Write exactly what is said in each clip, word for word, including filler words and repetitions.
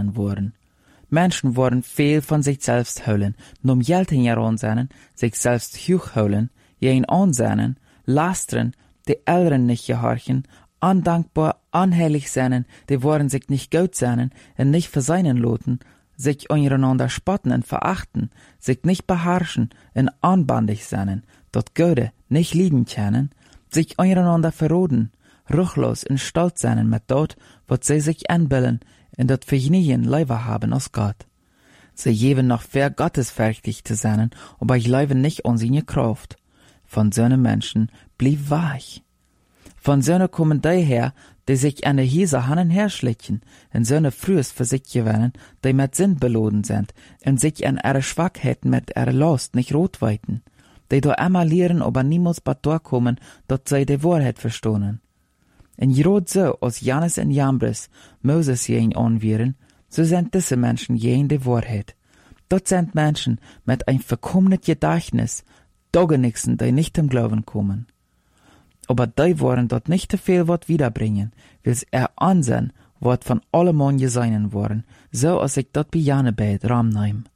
worden. Menschen worden veel van zich selbst houden, nom geld in jaron zijn, zich selbst hoog houden, jeen aanzien, lasteren, de Eltern nicht gehorchen, undankbar, unheilig sein, die wollen sich nicht gut sein und nicht verseinen loten, sich untereinander spotten und verachten, sich nicht beherrschen und anbandig sein, dort Göde nicht lieben können, sich untereinander verroden, ruchlos und stolz sein mit dort, wat sie sich anbilden, und dort vergnügen Leiber haben aus Gott. Sie geben noch fair gottesfürchtig zu sein, aber ich lebe nicht an seine Kraft. Von söne Menschen blieb weich. Von söne kommen die her, die sich an der Hiese hannen herschlichen, und söne frühes für sich gewinnen, die mit Sinn beloden sind, und sich an ihre Schwachheiten mit ihrer Last nicht rotweiten, die do einmal lehren, aber niemals bat durchkommen, dort sie die Wahrheit verstohnen. Und gerade so, als Jannes und Jambres Moses jen anwieren, so sind diese Menschen jen die Wahrheit. Dort sind Menschen mit ein verkommenes Gedächtnis, Dogenixen, die nicht im Glauben kommen. Aber die wollen dort nicht zu viel Wort wiederbringen, wills er ansehen, Wort von allem Mann geseinen worden, so als ich dort bei Janebeit ramneim.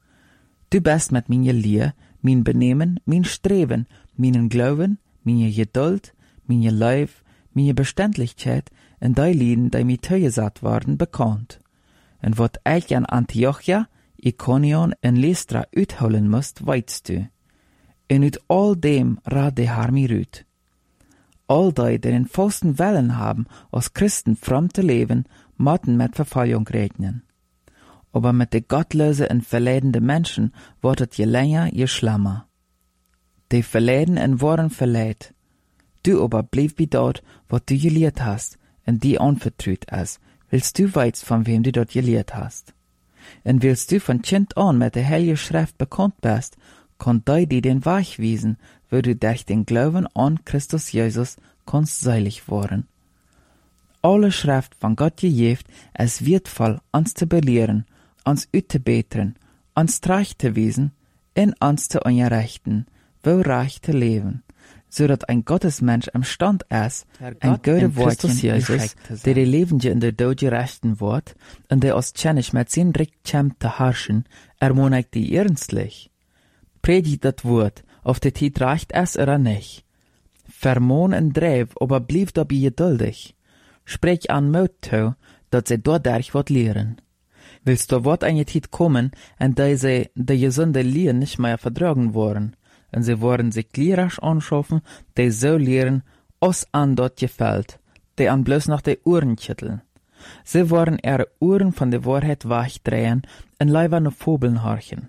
Du bist mit meine Lier, mein Benehmen, mein Streben, meinen Glauben, meine Geduld, meine Leib, meine Beständigkeit und die Lieden, die mir zugesagt worden, bekannt. Und wat ich an Antiochia, Iconion und Lystra uitholen musst, weißt du. Und uit all dem rat de Herr mir rüt. All die, die den vollsten Willen haben, als Christen fromm zu leben, motten mit Verfallung rechnen. Aber mit de gottlose und verleidende Menschen wird es je länger, je schlimmer. Die verleiden und worden verleid. Du aber blieb wie dort, was du gelehrt hast, und die anvertraut ist, willst du weißt, von wem du dort gelehrt hast. Und willst du von Kind an mit der Heilige Schrift bekannt bist, kann die dir den Weg wiesen, wo du durch den Glauben an Christus Jesus kannst seilig worden. Alle Schrift von Gott gegeben, es wertvoll, uns zu belehren, uns auszubessern, uns recht zu wiesen, in uns zu unterrichten, wo recht zu leben, so dass ein Gottesmensch imstand ist, ein gute Wortchen Jesus, der die Lebende in der Doge rechten wird, und der aus Tschenisch mit sein Recht kämmt zu herrschen, ermutigt die ernstlich. Predigt das Wort, auf der Zeit reicht es oder nicht. Vermohn und dreif, aber blieb dabei geduldig. Sprech an Mut zu, dass sie dadurch wird lehren. Willst du Wort eine Zeit kommen, und da sie die gesunde Lehre nicht mehr vertragen wollen, und sie wollen sich Lehrers anschaffen, die so lehren, was an dort gefällt, die an bloß nach den Ohren schütteln. Sie wollen ihre Ohren von der Wahrheit wegdrehen und lieber nur Fabeln horchen.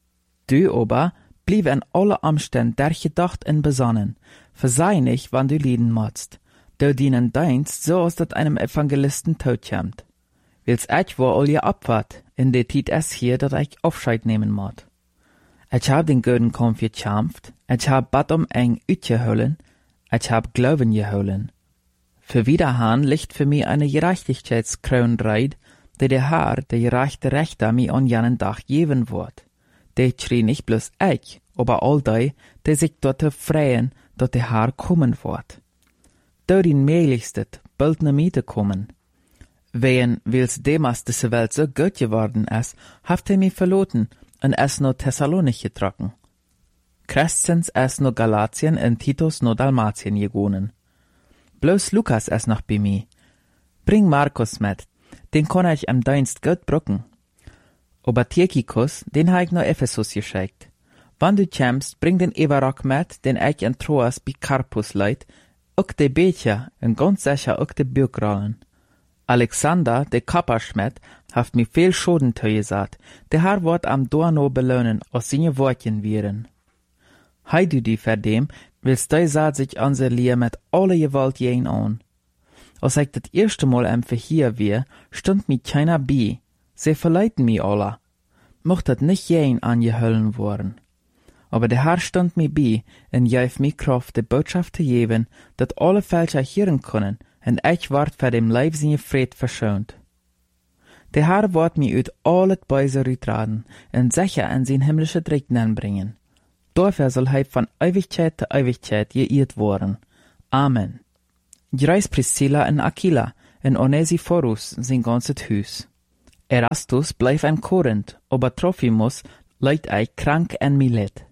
Du aber blieb in alle Umständen durchgedacht und besonnen, versei nicht, wann du lieden motzt. Du dienen deinst, so als dat einem Evangelisten tot kommt. Wils ich wo all je abwart, in der Zeit es hier, dat ich Aufscheid nehmen mod. Ich hab den guten Kampf gekämpft, ich hab Bad um eng uitgeholen, ich hab Glauben geholen. Für Wiederhahn liegt für mich eine Gerechtigkeitskron reit, die der Herr, der gerechte Rechter, mir an jenen Tag geben wird. Die schrie nicht bloß ich, aber all die, die sich dort freuen, dass der Herr kommen wird. Dort in mählichstet, bald ne Miete kommen. Wen, wils demas diese Welt so gut geworden ist, haft er mich verloten und es no Thessalonich getrocken. Crescens es no Galatien und Titus no Dalmatien gegonen. Bloß Lukas es noch bei mir. Bring Markus mit, den kann ich am Dienst gut brücken. Aber Tychicus, den ha ich no Ephesus geschickt. Wann du kämst, bring den Everock mit, den ich in Troas bei Carpus leit, ook de Becher und ganz sicher ook de Bürgrollen. Alexander, der Kapperschmidt, haft mir viel Schoden gesagt. Der Herr wird am Dorno belohnen, aus seine Wortchen wären. Hei du die verdem, willst du saat sich unser Lier mit alle Gewalt jen an. Als ich das erste Mal am Verhier wir, stund mi keiner bei. Sie verleiten mi alle. Mocht dat nicht jen angehöllen worden. Aber der Herr stand mi bei und gaf mi Kraft, die Botschaft zu geben, dat alle Fälscher hören können, und ich ward für dem Leib seine Fried verschont. Der Herr wird mi uit alle Böse rütraden und sicher an sein himmlische Regnen bringen. Dafür soll er von Ewigkeit zu Ewigkeit geirrt worden. Amen. Ich reis Priscilla und Aquila und Onesiphorus sein ganzes Hus. Erastus bleef in Korinth, aber Trophimus leidt ei krank en Milet.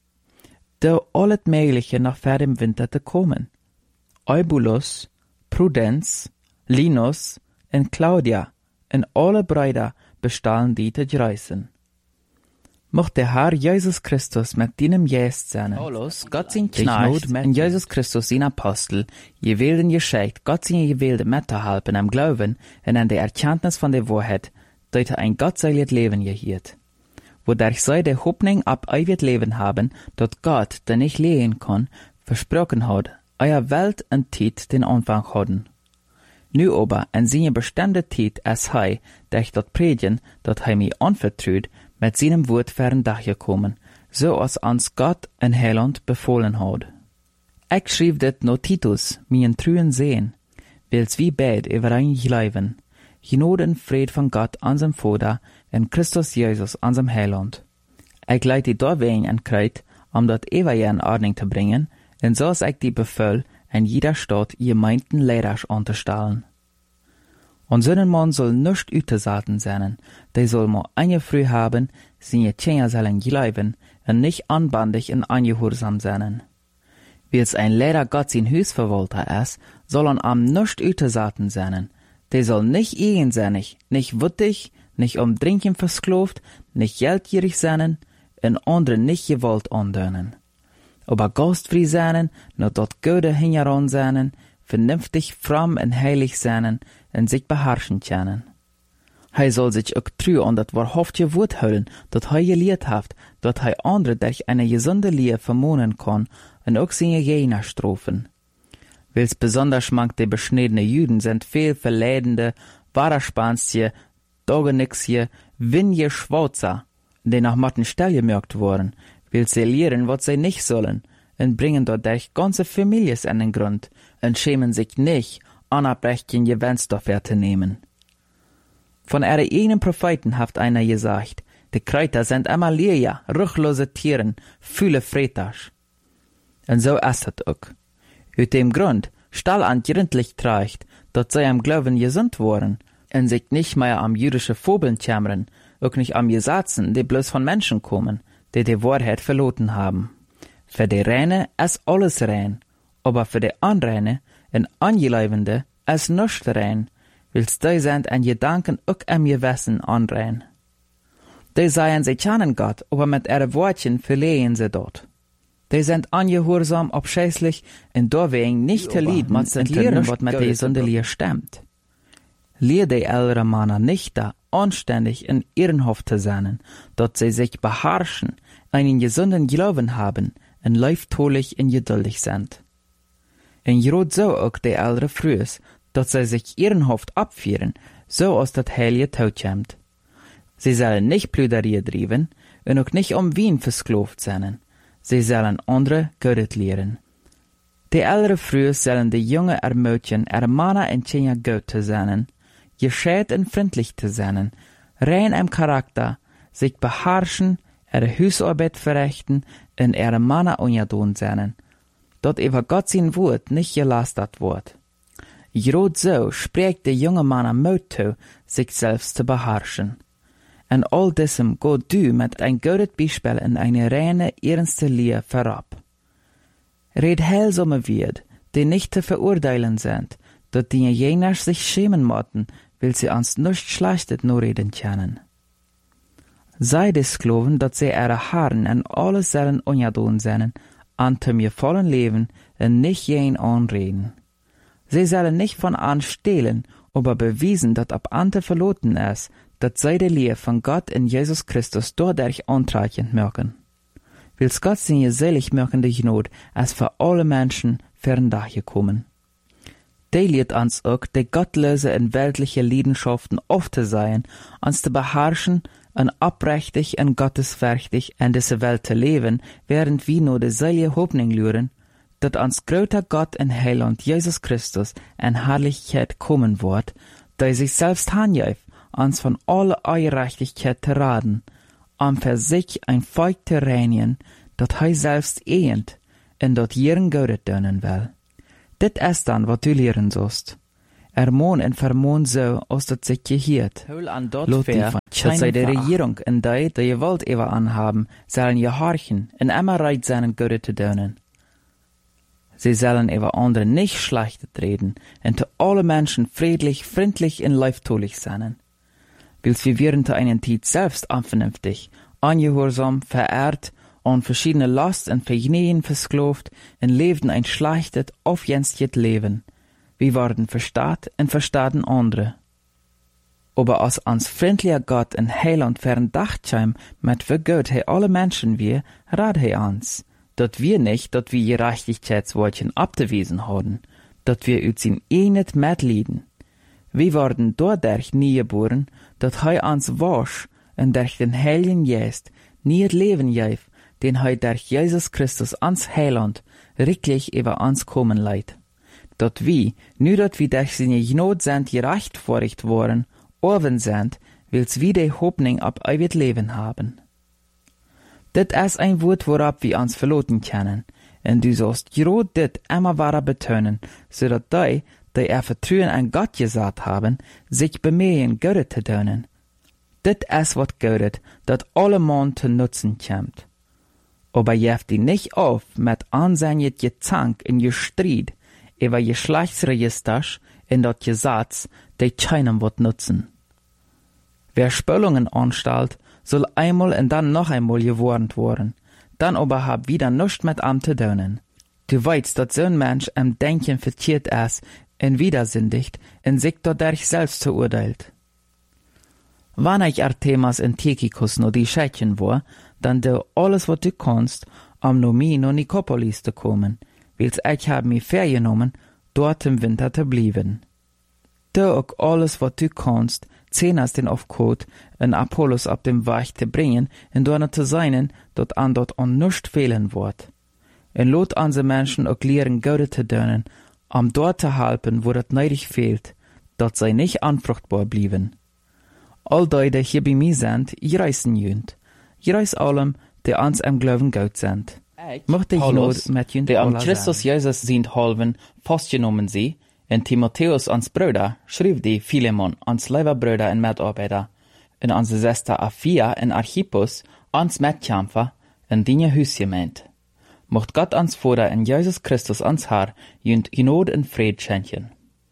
Door al het mögliche nach ver dem Winter te komen. Eubulus, Prudens, Linus en Claudia en alle bruider bestalen die te reizen. Mocht der Herr Jesus Christus met dienem Geest zijn. Paulus, Gott zijn knecht, en Jesus Christus zijn apostel, je wilden geschickt, Gott zijn je wilde met te helpen am Glauben en an der Erkenntnis von der Wahrheit, dat er ein gottseiliges Leben gehielt. Wodurch zij de Hoffnung ab eeuwig Leben haben, dat Gott, den ich lehen kann, versprochen hat, euer Welt en Tijd den Anfang hadden. Nu aber, en zijn bestimmte Tijd als hij, durch dat predigen, dat hij mij anvertraut, mit seinem Wort fern gekommen, so als ans Gott en Heiland befohlen hat. Ich schrieb dit no Titus, mien truen sehen, wils wie beid überein gleiben, Genode en Fried von Gott unserem Vater en Christus Jesus unserem Heiland. Ich leid die doorwegen en kruid, um dat Evangelium in Ordnung zu bringen, en so ich die Befehl in jeder Stadt ihr meinten Lehrers anzustellen. Und so ein Mann soll nicht utesaten sein, der soll mal eine früh haben, seine Tjener sollen gleiben, und nicht anbandig und angehorsam sein. Wie es ein Lehrer Gott sein Hausverwalter ist, soll er am nicht utesaten sein. Der soll nicht eigensinnig, nicht wüttig, nicht um Trinken versklavt, nicht geldgierig sein, und anderen nicht Gewalt andönen. Aber gastfrei sein, nur dort Gute hingeran sein, vernünftig, fromm und heilig sein, en zich beherrschen können. Hij soll sich ook true an dat wahrhaftige Wort houden, dat hij geleerd heeft, dat hij andere durch eine gesunde Leer vermonen kann, en ook seine Gegner strafen. Wils besonders mank de beschnittene Juden sind viel verleidende, Waderspanstje, Dogenixje, Winje Schwarzer, die nach matten Stell gemerkt worden, will sie lehren, was sie nicht sollen, en bringen dadurch ganze Families an den Grund, en schämen sich nicht, Anabrechen Gewinst dafür zu nehmen. Von ihre eigenen Propheten hat einer gesagt, die Kräuter sind immer leer, ruchlose Tieren, viele Freters. Und so ist es auch. Aus dem Grund, stall an gründlich trägt, dass sie am Glauben gesund waren, und sich nicht mehr am jüdische Fabeln kämmern, auch nicht am Gesetzen, die bloß von Menschen kommen, die die Wahrheit verloren haben. Für die Reine ist alles rein, aber für die Unreine en angeleibende als nicht rein, wils die sind en Gedanken auch am Gewissen anrein. Die seien sie kennen Gott, aber mit ihren Wortchen verlehen sie dort. Die sind angehorsam, abscheußlich, und deswegen nicht zu lieb, man zu lehren, was mit der Sünde Lehr stimmt. Lehr die ältere Männer nicht da, anständig und ehrenhaft zu sein, dass sie sich beherrschen, einen gesunden Glauben haben, und leiftolich und geduldig sind. En grad so auch die ältere Frühs, dass sie sich ehrenhaft abführen, so als das heilige Tod kommt. Sie sollen nicht Plüderie trieben und auch nicht um Wien versklavt sein. Sie sollen andere Gott lehren. Die ältere Frühs sollen die Junge ermutigen, ihre Männer und Kinder gut zu sein, gescheit und freundlich zu sein, rein im Charakter, sich beherrschen, ihre Hausarbeit verrichten und ihre Männer ungedohnt sein, dat über Gott sein Wort nicht gelastet wird. Grad so spricht der junge Mann Mut zu, sich selbst zu beherrschen. En all diesem geht du mit ein gutes Beispiel in eine reine, ernste Lehre vorab. Red heilsame Wort, die nicht zu verurteilen sind, dat die jener sich schämen mochten, weil sie uns nicht Schlechtes nur reden können. Sei des Sklaven, dat sie ihre Herren en alles sollen ungedohnt sein, an dem ihr vollen Leben und nicht jen anreden. Sie sollen nicht von an stehlen, aber bewiesen, dass ab ante verloten ist, dass sie die Lehre von Gott in Jesus Christus dadurch antreichend merken. Wils Gott seine selig merkende Gnade als für alle Menschen ferndagekommen. Die lehrt uns auch, die gottlose und weltliche Leidenschaften oft zu sein, uns zu beherrschen und abrechtig und gottesfürchtig in dieser Welt zu leben, während wir nur die selige Hoffnung luren, dass uns großer Gott und Heiland Jesus Christus in Herrlichkeit kommen wird, der sich selbst handjäft, uns von aller Ungerechtigkeit zu raten, um für sich ein Volk zu reinigen, das er selbst ehend und dort ihren Gott dienen will. Dit ist dann, was du lehren sollst. Ermoon en vermoon zo als dat zich gehiert. Hul an dort fair, dat zij de regierung en die, die je wilt ewa anhaben, zullen je harchen en immer reit zijn Gode te doen. Sie sollen über andere nicht schlecht reden und zu alle Menschen friedlich, freundlich und leiftolich sein. Wils wir während einer Zeit selbst unvernünftig, ungehorsam, verehrt, an verschiedene Last und Vergnügen versklavt und lebten ein schlechtes, aufjenstet Leben. Wir waren verstaat und verstaten andere. Aber als ans freundlicher Gott und Heiland verdachtscheim mit für Gott he alle Menschen wir, rat he ans. Dat wir nicht, dat wir Gerechtigkeitswortchen abgewiesen haben, dat wir ut sin enet mitleiden. Wir waren dadurch nie geboren, dat hei ans wasch und durch den Heiligen Geist nie het Leben geif, den hei durch Jesus Christus ans Heiland wirklich über ans kommen leid. Dat wir, nu dat wir durch seine Gnade sind gerechtfertigt worden, oven sind, wils wir die Hoffnung ab ewig Leben haben. Dit is ein Wort, worauf wir uns verloten können, und du sollst gerade dit immer wahrer betonen, so dat die, die er Vertrauen an Gott gesagt haben, sich bemühen, Gott zu tun. Dit is wat Gott, dat alle Mann zu nutzen kommt. Aber jeft die nicht auf mit ansehnjet Gezank in je Streit über Geschlechtsregisters in dat Gesetz, die keinem wat nutzen. Wer Spülungen anstellt, soll einmal und dann noch einmal gewarnt worden, dann aber hab wieder nichts mit am zu tun. Du weißt, dass so ein Mensch am Denken verkehrt ist und widersündigt und sich dadurch selbst verurteilt. Wann ich Artemas und Tychicus noch die Schädchen war, dann du alles, was du kannst, um no mi no Nikopolis zu kommen, wils ich hab mich vergenommen, dort im Winter zu bleiben. Du auch alles, was du kannst, Zenas den Aufkot, en Apollos ab dem Weg zu bringen, und dort zu sein, dort an dort an nichts fehlen wird. En lot anse Menschen auch lehren, Gode zu dienen, um dort zu helfen, wo das neidig fehlt, dort sei nicht anfruchtbar blieben. All die, die hier bei mir sind, ich reisen jünd. Ich reis allem, die ans am Glauben Gott sind. Möchte ich not mit jünd der am Christus Jesus sind halven, festgenommen sie, en Timotheus ans Bruder schrieb die Philemon ans Leiberbrüder en Mitarbeiter, en anse Sester Aphia en Archippus ans Mitkämpfer en dinge Hüsgemeint. Mocht Gott ans Vater en Jesus Christus ans Herr jünd Gnad en Fried schenken.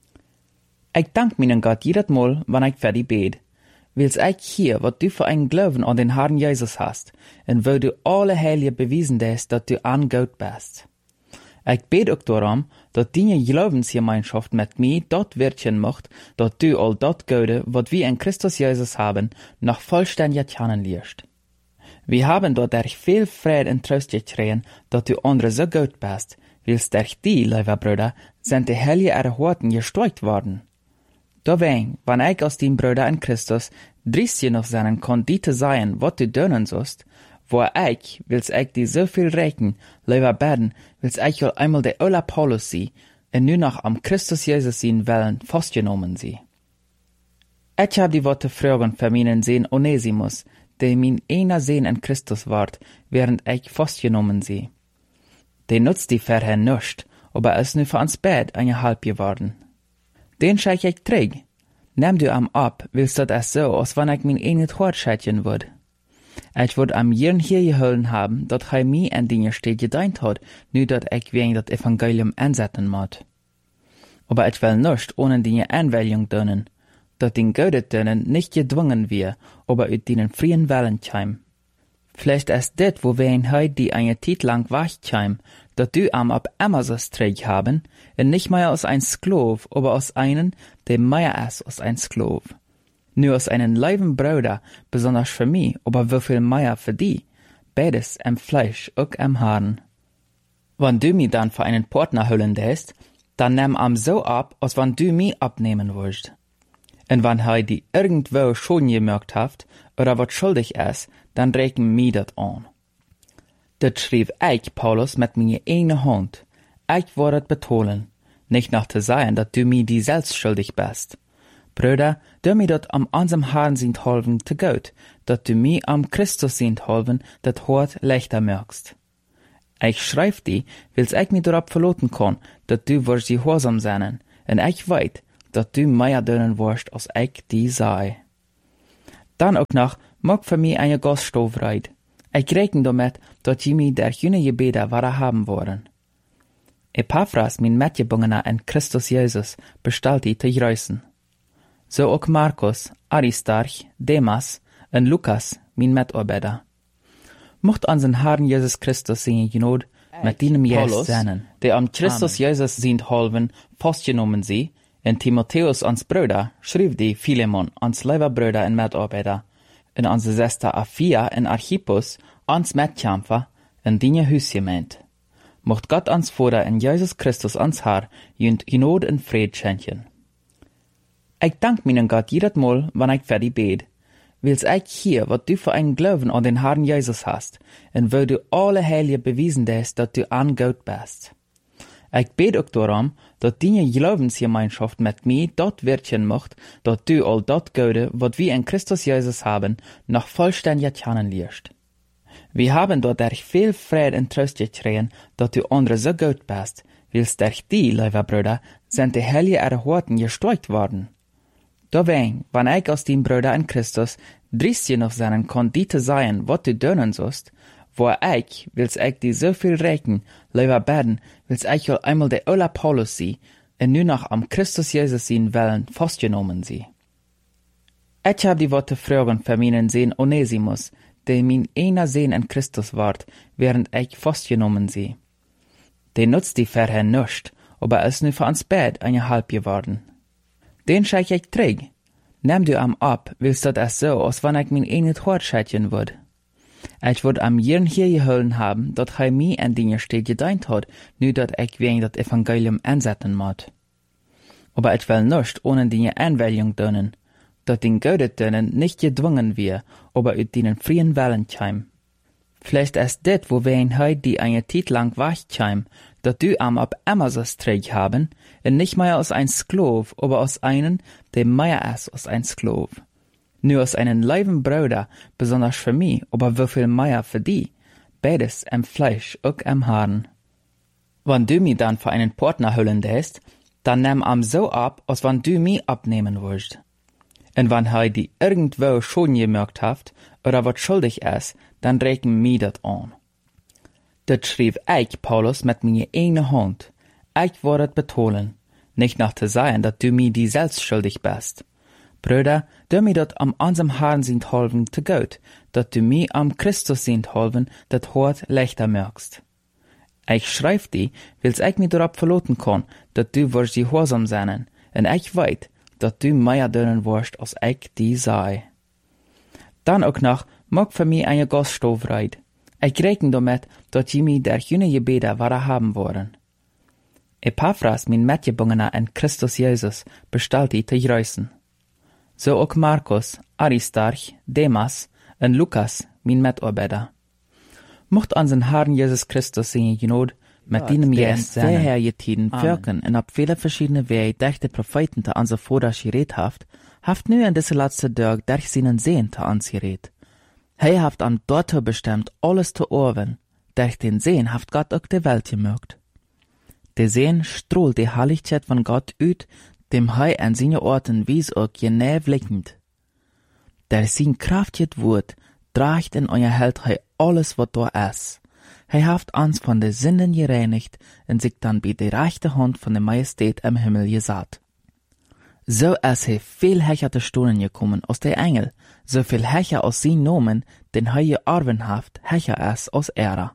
Ich dank meinen Gott jedes Mal, wann ich für die bet, wils ich hier, wat du für einen Glauben an den Herrn Jesus hast, en wo du alle Heilige bewiesen hast, dass du an Gott bist. Ich bet auch darum, dass deine Glaubensgemeinschaft mit mir dort wirken macht, dass du all dort Gode, was wir in Christus Jesus haben, noch vollständig kennenlernst. Wir haben dadurch viel Friede und Trost gekriegt, dass du andere so gut bist, wils durch die, lieber Brüder, sind die Heilige Erhorten gestärkt worden. Dawein, wenn ich als dein Bruder in Christus dristig noch sein kann, die zu sein, was du tun sollst, wo ich, wils ich die so viel recken, lieber beten, wils ich will einmal der Ola Paulus sie, und nu noch am Christus Jesus sein wollen, festgenommen sie. Ich hab die Worte fragen für meinen Sohn Onesimus, der mein einer Sohn in Christus ward, während ich festgenommen sie. Der nutzt die vorher nicht, aber ist nu für uns Bett eine halb geworden. Den scheich ich träg. Nimm du am ab, willst du das so, als wenn ich mein eines Hort schätchen würd. Ich würd am jeden hier geholfen haben, dat hij mir an Dinge steht gedeint hat, nu dat ich wegen dat Evangelium ansetzen mod. Aber ich will nicht ohne Dinge Anwählung dönen, dat den Gode dönen nicht gedwungen wir, aber ut denen frien Wellen keim. Vielleicht ist dit, wo wir in heut die eine Zeit lang wach keim, dat du am ab immer so träg haben, und nicht mehr als ein Sklav, aber als einen, der mehr ist als ein Sklav. Nur als einen leiben Bruder, besonders für mich, aber wieviel mehr für die, beides am Fleisch und am Haaren. Wenn du mich dann für einen Partner holen lässt, dann nimm am so ab, als wenn du mich abnehmen willst. Und wenn er die irgendwo schon gemerkt hat, oder was schuldig ist, dann regen mir dat an. Dat schrieb ich, Paulus, mit meiner eigenen Hand. Ich wollte betonen, nicht nach zu sagen, dass du mir die selbst schuldig bist. Brüder, du mir dat am unserem Herrn sind halven zu gut, dass du mir am Christus sind halven, dat Hort leichter merkst. Ich schreib die, wils ich mir darauf verloten kann, dass du wirst gehorsam sein, und ich weit, dat du mehr dönen wirst, als ich die sei. Dann auch noch, mag für mich eine Gaststoffreit. Ich rechne damit, dat je mich der jene Gebete wahre haben wollen. Epaphras, mein Mitgebungener in Christus Jesus, bestellt die zu grüßen. So auch Markus, Aristarch, Demas und Lukas, mein Mitarbeiter. Mocht unseren Herrn Jesus Christus sein Genot mit diesem Jesus sein, der am Christus Amen. Jesus sind halben festgenommen sie, in Timotheus ans Bruder, schrieb die Philemon ans lieber Bruder und Mitarbeiter, in unsere Schwester Aphia in Archippus, ans Mitkämpfer, in die Hüsgemeint. Mocht Gott ans Vater in Jesus Christus ans Herr, jünd Genot und Fried schenken. Ich dank meinen Gott jedes Mal, wenn ich für die bet, weil's ich hier, wat du für einen Glauben an den Herrn Jesus hast, und wo du alle Heilige bewiesen hast, dass du an Gott bist. Ich bet auch darum, dass deine Glaubensgemeinschaft mit mir dort wirken macht, dass du all dort Gute, wat wir in Christus Jesus haben, noch vollständig kennenlernst. Wir haben dort durch viel Friede und Trost gekriegt, dass du andere so gut bist, weil's durch die, lieber Bruder, sind die Heilige Erhorten gestärkt worden. Dawein, wenn ich aus dem Bruder in Christus dristig noch sein kann, die zu sein, was du dönen sollst, wo ich, will's ich die so viel recken, lieber beten, will's ich ja einmal der Ola Paulus sie, und nur noch am Christus Jesus sein Willen festgenommen sie. Ich hab die Worte fragen für meinen Sehn Onesimus, der mein einer Sehn in Christus ward, während ich festgenommen sie. Der nutzt die vorher nicht, aber er ist nur für uns Bett eine halb geworden. Den scheich ich träg. Nimm du am ab, willst du das so, als wenn ich mein eigenes Hort scheitchen würd. Ich würd am Jirn hier geholen haben, dat hij mir en Dinge steht gedeint hat, nu dat ich wegen dat Evangelium ansetzen mod. Aber ich will nicht ohne Dinge Anwählung dönen, dat den Gode dönen nicht gedwungen wir, aber ut denen frien Wellen keim. Vielleicht ist dit, wo wir in heut die eine Zeit lang wachkeim, dat du am ab immer so träg haben, und nicht mehr aus ein Sklav, aber aus einen, der mehr ist als ein Sklav. Nur aus einen leiben Bruder, besonders für mich, aber wieviel mehr für die, beides am Fleisch und am Haaren. Wenn du mich dann für einen Partner holen lässt, dann nimm am so ab, als wenn du mich abnehmen willst. Und wenn er die irgendwo schon gemerkt hat, oder was schuldig ist, dann rechnen mir dat an. Dat schrieb ich, Paulus, mit meiner eigenen Hand. Ich wollte betonen, nicht nach zu sagen, dass du mir die selbst schuldig bist. Brüder, du mir dat am unserem Herrn sind halben zu gut, dass du mir am Christus sind halben, dat Hort leichter merkst. Ich schreib die, weil's ich mir darauf verloten kann, dass du wirst die Gehorsam sein, und ich weiß, dass du mehr dönen wirst, als ich die sei. Dann auch noch, mag für mich eine Gaststoffreit. Ich rechne damit, dass je mich der jene Gebete wahre haben wollen. Epaphras, mein Mitgebungener in Christus Jesus, bestellt die zu grüßen. So auch Markus, Aristarch, Demas und Lukas, mein Mitarbeiter. Mocht unseren Herrn Jesus Christus sein Genot mit diesem Jesus sehr hergetiden wirken und auf viele verschiedene Wege durch die Propheten zu unser Vater geredet haft, haft nu in diese letzte Tag durch seinen Sehen zu uns geredet. Er haft an dort bestimmt, alles zu orwen. Durch den Sehen haft Gott auch die Welt gemögt. Der Sehen strahlt die Herrlichkeit von Gott ut, dem Hei an seine Orten wies auch genau blickend. Der sein kraftiges Wort tragt in euer Held Hei alles, was da ist. Er haft uns von den Sünden gereinigt und sich dann bei der rechten Hand von der Majestät im Himmel gesatt. So ist er viel hecherte Stunden gekommen aus der Engel, so viel hecher aus sie Nomen, den heie Arvenhaft hecher ist aus Ära.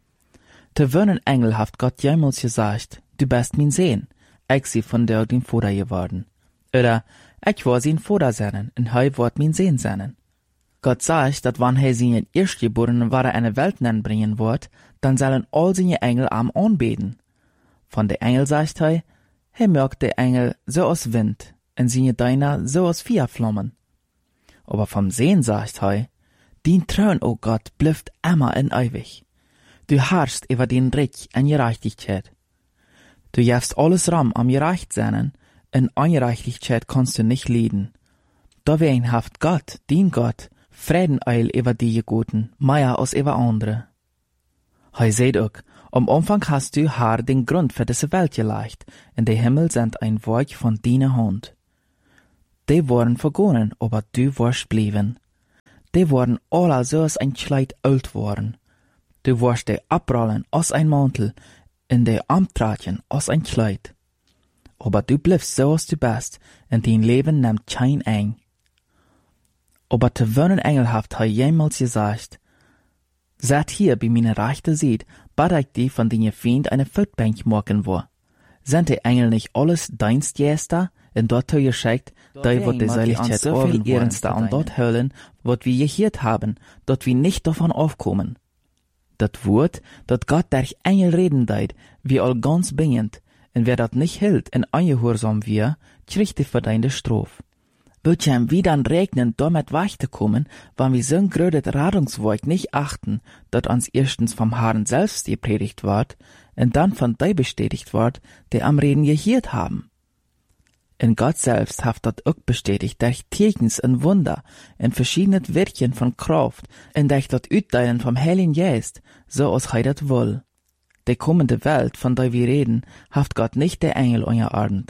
Te wönen Engel haft Gott jemals gesagt, du bist mein Sehn, ich sie von dir den Vater geworden. Oder, ich war sein Vater seinen, und hei ward mein Sehn seinen. Gott sagt, dat wann er seinen Erstgeborenen wahre eine Welt bringen wird, dann sollen all seine Engel am anbeten. Von der Engel sagt er, er merkt der Engel so aus Wind, und seine Deiner so aus Feuerflammen. Aber vom Sehen sagt er, din Thron, o Gott, blüfft immer in ewig. Du herrschst über den Recht und Gerechtigkeit. Du jefst alles Raum am gerecht sein, in Ungerechtigkeit kannst du nicht leiden. Dawein haft Gott, din Gott, Frieden eil über die Guten, mehr als über andere. Hei seht auch, Am Anfang hast du haar den Grund für diese Welt gelegt, in der Himmel sind ein Werk von deiner Hand. Die waren vergonnen, aber du warst blieben. Die waren alle so als ein Kleid alt worden. Du warst die abrollen als ein Mantel, in der Amtratchen als ein Kleid. Aber du bliebst so als du bist, und dein Leben nimmt kein ein. Aber te wonen engelhaft hat jemals gesagt, seid hier bei meiner rechten Seite, bad ich die von deinen Feind eine Footbank machen wo. Sind die Engel nicht alles Dienstjäster, und dort tu geschickt, da wird die Seligkeit so viel ernster an dort hören, wat wir gehört haben, dort wir nicht davon aufkommen. Dat Wort, dat Gott durch Engel reden deit, wie all ganz bingend, und wer dat nicht hält und ungehorsam wir, kriegt die verdiente Strophe. Wird ja wie dann regnen, damit weiterkommen, wenn wir so'n grödet Radungswerk nicht achten, dat uns erstens vom Herrn selbst gepredigt ward, und dann von die bestätigt ward, die am Reden gehört haben. Und Gott selbst hat dat auch bestätigt durch Tekens und Wunder, in verschiedenen Werken von Kraft, und durch dat Uitteilen vom Heiligen Geist, so als er dat will. Die kommende Welt, von der wir reden, haft Gott nicht der Engel unterordnet.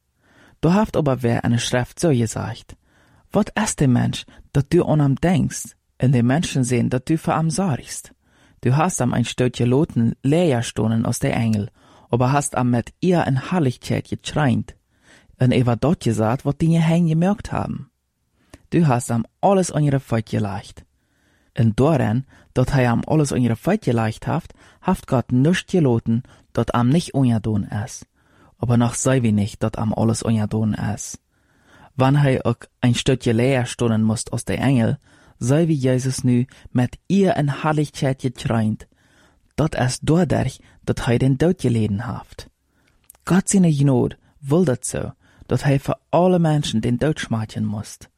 Du haft aber wer eine Schrift so gesagt, wat ist der Mensch, dat du an am denkst, und die Menschen sehen, dat du für am sorgst. Du hast am ein Stückchen Loten Lehrstunden aus der Engel, aber hast am mit ihr in Herrlichkeit getreint, und er war dort gesagt, wat die Hängen gemerkt haben. Du hast am alles an ihre Feut gelegt. Und daran, dat er am alles an ihre Feut gelegt haft, haft Gott nichts geloten, dat am nicht ungedon ist. Aber noch sei wie nicht, dat am alles ungedon ist. Wann er auch ein Stückchen Lehrstunden musst aus der Engel, sei wie Jesus nu mit ihr in Herrlichkeit getreint. Dat ist dadurch, dat er den Tod geleden haft. Gott seine Gnade will dat so, dat er für alle Menschen den Tod schmeicheln muss.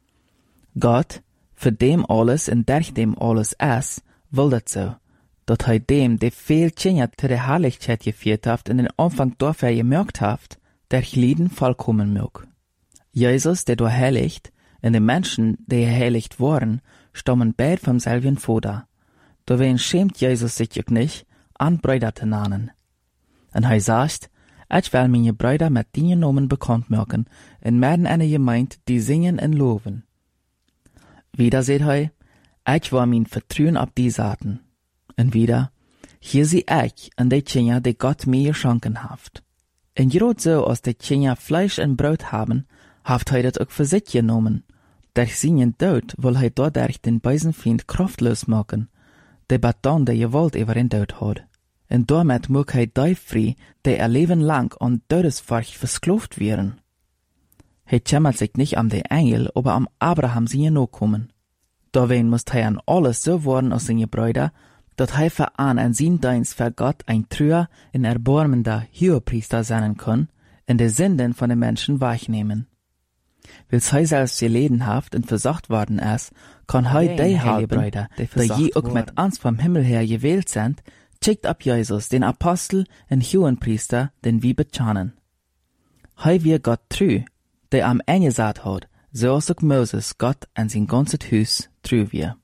Gott, für dem alles und durch dem alles ist, will dat so, dat er dem, der viel Kinder zu der Herrlichkeit geführt haft, in den Anfang dafür gemerkt haft, der Lieden vollkommen mög. Jesus, der du heiligt, und die Menschen, die heiligt waren, stammen beid vom selben Vater. Dawein schämt Jesus sich auch nicht, an Brüder zu nennen. Und er sagt, ich will meine Brüder mit den Namen bekannt machen, und werden eine Gemeinde, die singen und loben. Wieder seht er, ich war mein Vertrauen auf die Saaten. Und wieder, hier sie ich und die Kinder, die Gott mir geschenken haft. Und gerade so, als die Kinder Fleisch und Brot haben, haft er das auch für sich genommen. Durch seinen Tod will er dadurch den bösen Feind kraftlos machen, der Baton der Gewalt über den Tod hat. Und damit mag er die frei, die ihr Leben lang an Todesfurcht versklavt werden. Er kümmert sich nicht um die Engel, aber um Abraham seine Nachkommen. Dawein muss er an alles so worden aus seinen Brüdern, dat er für an an sein Dienst für Gott ein treuer und erbarmender Hohepriester sein kann, in der Sünden von den Menschen wahrnehmen. Weil er selbst geleden haft und versorgt worden ist, kann er die Heilbrüder, die je auch mit uns vom Himmel her gewählt sind, schickt ab Jesus, den Apostel und Hohenpriester, den wir bekennen. Er wir Gott treu, der am Ende gesagt hat, so als auch Moses Gott an sein ganzes Haus treu wir.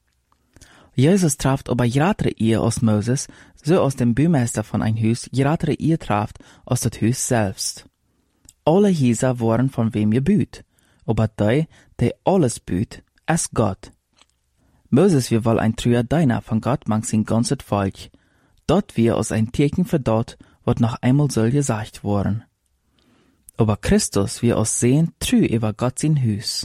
Jesus traft aber gratere ihr aus Moses, so aus dem Bürgermeister von ein Haus gratere ihr traft aus das Haus selbst. Alle Häuser waren von wem gebüht, aber die, der alles büht, ist Gott. Moses wir wohl ein treuer Diener von Gott mang sein ganzes Volk. Dort wir aus ein Teken für dort, wird noch einmal soll gesagt worden. Aber Christus wir aus sehen treu über Gott sein Haus.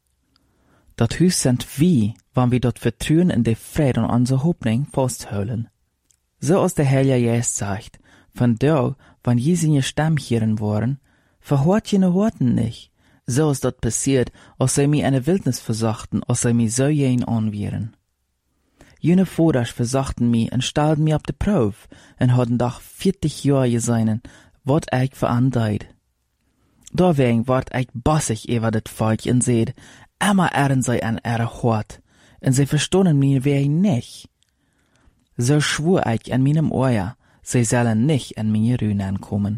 Dat Haus sind wie, wann wir dort vertrauen in der Friede und unsere Hoffnung festhalten. So aus der Heilige Geist sagt, von da, wann je seine Stamm hören waren, verhört jene Worten nicht. So ist dort passiert, als sie mir eine Wildnis versachten, als sie mir so jen anwieren. Jene Voders versachten mir und stellten mir auf die Probe und hatten doch vierzig Jahre geseinen, wat ich verandeit. Deswegen ward ich bossig über das Volk und seht, immer ehren sei an ihre Hort, und sie verstohnen mir wer nicht. So schwur ich an meinem Ohr, sie sollen nicht an meine Rühnen kommen.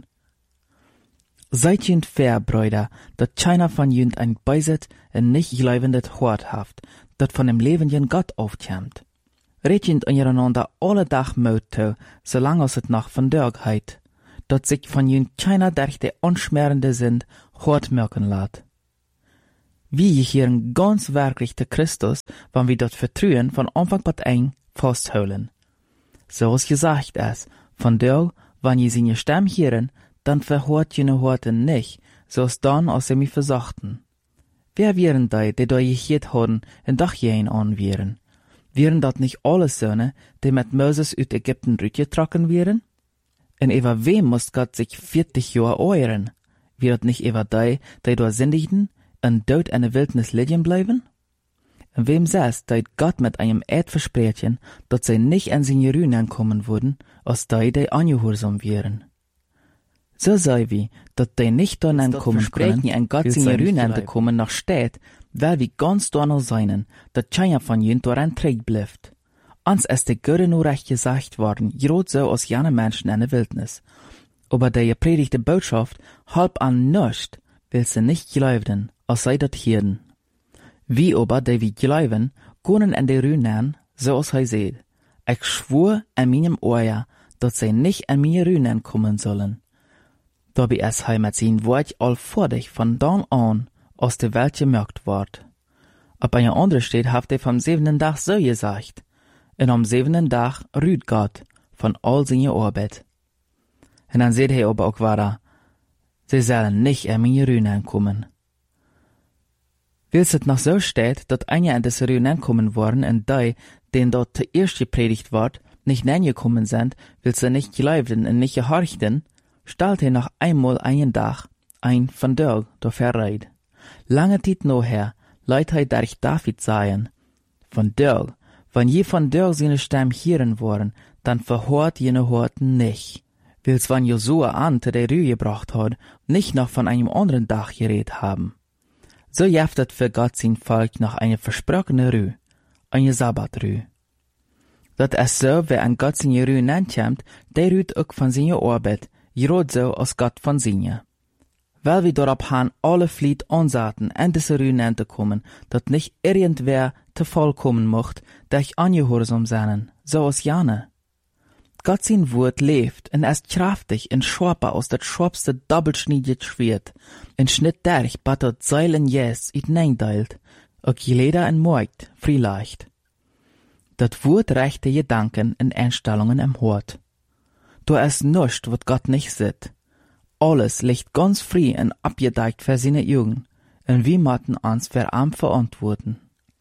Seid jünd fair, Brüder, dat keiner von jünd ein Beiset und nicht gleibendet Hort haft, dat von dem lebenden Gott aufkämmt. redend untereinander alle Dag Mut toe, solange als het noch van Dörg heit, dat sich von jün keiner durch die unschmerende sind, hart merken laat. Wir hier ganz wirklich der Christus, wann wir dort vertrauen, von Anfang bis Ende festhalten. So ist gesagt es, von Dörg, wann ihr seine Stimme hören, dann verhört jene Horten nicht, so ist dann, als sie mich versachten. Wer wären die, die da gehört haben, und doch jen an wären? Wären dat nicht alle Söhne, die mit Moses aus Ägypten rütgetragen wären? Und über wem muss Gott sich vierzig Jahre euren? Wäret nicht über die, die da sündigten, und dort in der Wildnis liegen bleiben? Und wem saß, dass Gott mit einem Eid versprechen, dass sie nicht an seine Ruinen kommen würden, als die, die angehorsam wären? So sei wie, dass die nicht dann ankommen können, an Gott seine Ruinen zu kommen, noch steht, weil wir ganz donner seinen, dass keiner von ihnen daran trägt bleibt. Uns ist die Göre nur recht gesagt worden, gerade so als jene Menschen in der Wildnis. Aber die gepredigte Botschaft halb an nichts, will sie nicht glauben, als sei das Hirden. Wie aber, die wir glauben, können in die Ruinen, so als er seht. Ich schwur an meinem Ohr, dass sie nicht an meine Ruinen kommen sollen. Dabei ist er mit seinem Wort allvordig von dann an aus der Welt gemerkt ward. Ab einer anderen steht, haft er vom siebenten Tag so gesagt. Und am siebenten Tag rüht Gott von all seiner Arbeit. Und dann seht er aber auch weiter, sie sollen nicht an meine Ruinen kommen. Wils es noch so steht, dass einer an diese Ruinen kommen worden und die, denen dort zuerst gepredigt ward, nicht gekommen sind, will sie nicht glauben und nicht gehorchten, stellt er noch einmal einen Tag ein von Dörg durch Verreit. Lange Zeit nachher leidt er durch David sagen, von Dörg, wenn je von Dörg seine Stimme hören wollen, dann verhört jene Horten nicht. Wils wann Josua an zu der Rühe gebracht hat, nicht noch von einem anderen Tag geredet haben. So jaftet für Gott sein Volk noch eine versprochene Rühe, eine Sabbatrühe. Dat ist so, wer an Gott seine Rühe nennt, der rüht auch von seiner Arbeit, gerade so als Gott von seiner. Weil wir darauf haben, alle Flied ansaten, an diese Rühe zu kommen, dat nicht irgendwer zu vollkommen mocht, durch angehorsam sein, so als Jane. Gott sein Wort lebt und ist kraftig und scharper aus das scharfste doppelschneidige Schwert, und schnitt durch, bat dat Seilen jes it neindeilt, auch jeder in Markt, vielleicht. Dat Wort rechte Gedanken und Einstellungen im Hort. Da ist nichts, wat Gott nicht sieht. Alles liegt ganz frei und abgedeckt für seine Augen, und wir müssen uns für ihn verantworten.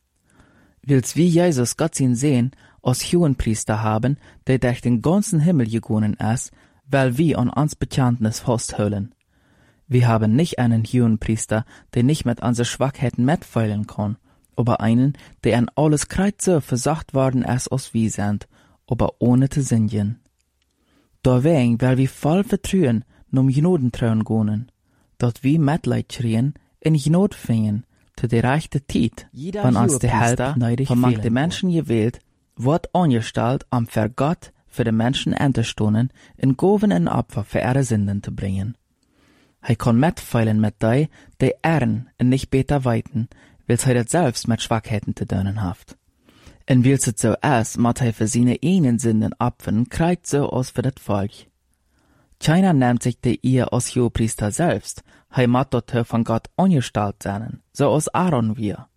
Wils wie Jesus Gott sein sehen, als Hohenpriester haben, der durch den ganzen Himmel gegangen ist, weil wir an uns Bekenntnis festhalten. Wir haben nicht einen Hohenpriester, der nicht mit unseren Schwachheiten mitfeilen kann, aber einen, der an alles Kreuz so versagt worden ist, als wir sind, aber ohne zu singen. Deswegen, weil wir voll vertrauen, num Gnodentrauen gehen, dort wir Mitleid schrien, in Gnod fingen, zu der rechten Zeit, wenn uns der Help neidig von den Menschen gewählt, wird angestellt, um für Gott, für den Menschen einzustunden, in Goven und Opfer für ihre Sünden zu bringen. Er kann mitfeilen mit die, die ehren und nicht besser weiten, weil er das selbst mit Schwachheiten zu tun hat. Und weil es so ist, muss er für seine eigenen Sünden opfern, kreuz so aus für das Volk. Keiner nimmt sich die Ehe als Hohepriester selbst, er muss dort von Gott angestellt sein, so als Aaron wir.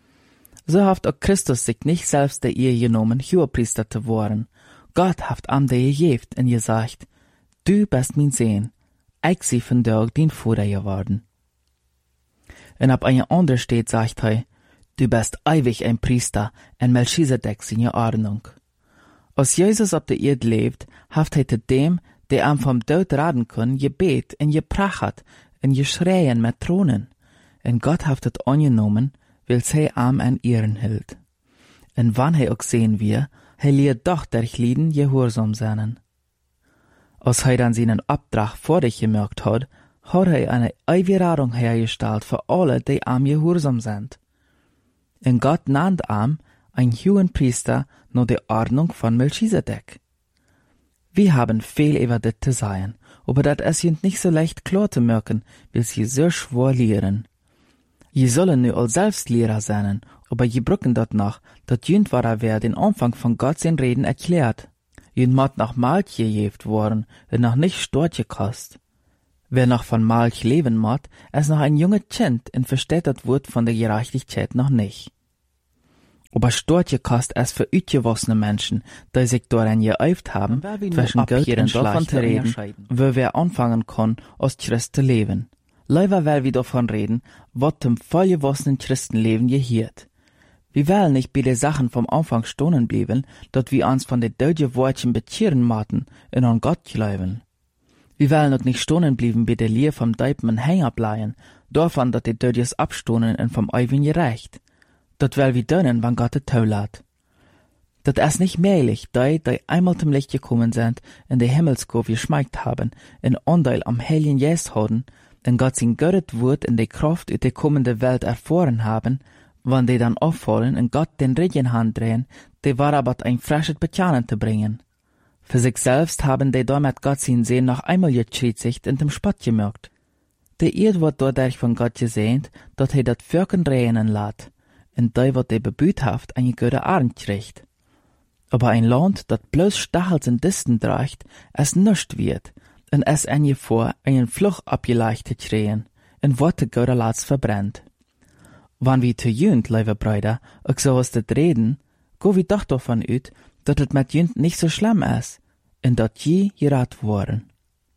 So hat auch Christus sich nicht selbst der Ehe genommen, Hohepriester zu werden. Gott hat ihm die gegeben und gesagt, du bist mein Sohn, ich sie von dir dein Vater geworden. Und ab einer anderen steht, sagt er, du bist ewig ein Priester, in Melchisedek seine Ordnung. Als Jesus auf der Erde lebt, hat er zu dem, der ihm vom Tod raten kann, gebet und geprachet und geschreien mit Thronen. Und Gott hat es angenommen, weil sie ihm an Ehren hält. Und wann er auch sehen wir, er lehrt doch durch Lieden gehorsam sein. Als er dann seinen Auftrag vor sich gemerkt hat, hat er eine Ewigradung hergestellt für alle, die ihm gehorsam sind. Und Gott nannt ihm ein Hohenpriester nach der Ordnung von Melchisedek. Wir haben viel über das zu sagen, aber das ist nicht so leicht klar zu merken, weil sie so schwer lehren. Je sollen nu al selbst Lehrer sein, aber je brücken dort nach, dat jünd war er wer den Anfang von Gott sein Reden erklärt. Jünd mat nach Malch gejeft worden, und noch nicht Storche kost. Wer noch von Malch leben mat, es noch ein junge Kind und versteht dat Wort von der Gerechtigkeit noch nicht. Aber Storche kost es für utgewossene Menschen, die sich daran geäuft haben, zwischen Geld und davon zu reden, wo wer anfangen kann, als Christ zu leben. Leider will wir davon reden, was dem vollgewossenen Christenleben gehiert. Wir wollen nicht bei den Sachen vom Anfang stehen bleiben, dass wir uns von den deutschen Worten bekehren maten und an Gott glauben. Wir wollen auch nicht stehen bleiben bei der Lehre vom Deipen hängen bleiben, davon, dass die Deutsches abstohnen und vom Eiwen gerecht. Dat will wir dönnen, wann Gott es zulässt. Dat ist nicht möglich, die, die einmal zum Licht gekommen sind, in die Himmelskurve geschmeckt haben, in Anteil am Heiligen Geist haben, und Gott sein Göttet Wort in die Kraft in die kommende Welt erfahren haben, wann die dann auffallen und Gott den Regen handrehen, die war aber ein frisches Bekennen zu bringen. Für sich selbst haben die damit Gott sein Sehen noch einmal geschritzigt und dem Spott gemerkt. Die Erd wird dadurch von Gott gesehnt, dass er dat Völken regnen lässt, und die wird die bebüht haft eine gute Arend kriegt. Aber ein Land, dat bloß Stachels und Disten trägt, es nischt wird, und es en je vor, einen Fluch abgeleichtet kriegen, und wird die gute Latz verbrennt. Wann wir zu jünd, liebe Brüder, auch so was das reden, go wir doch davon ut, dass es mit jünd nicht so schlimm ist, und dat je gerat worden.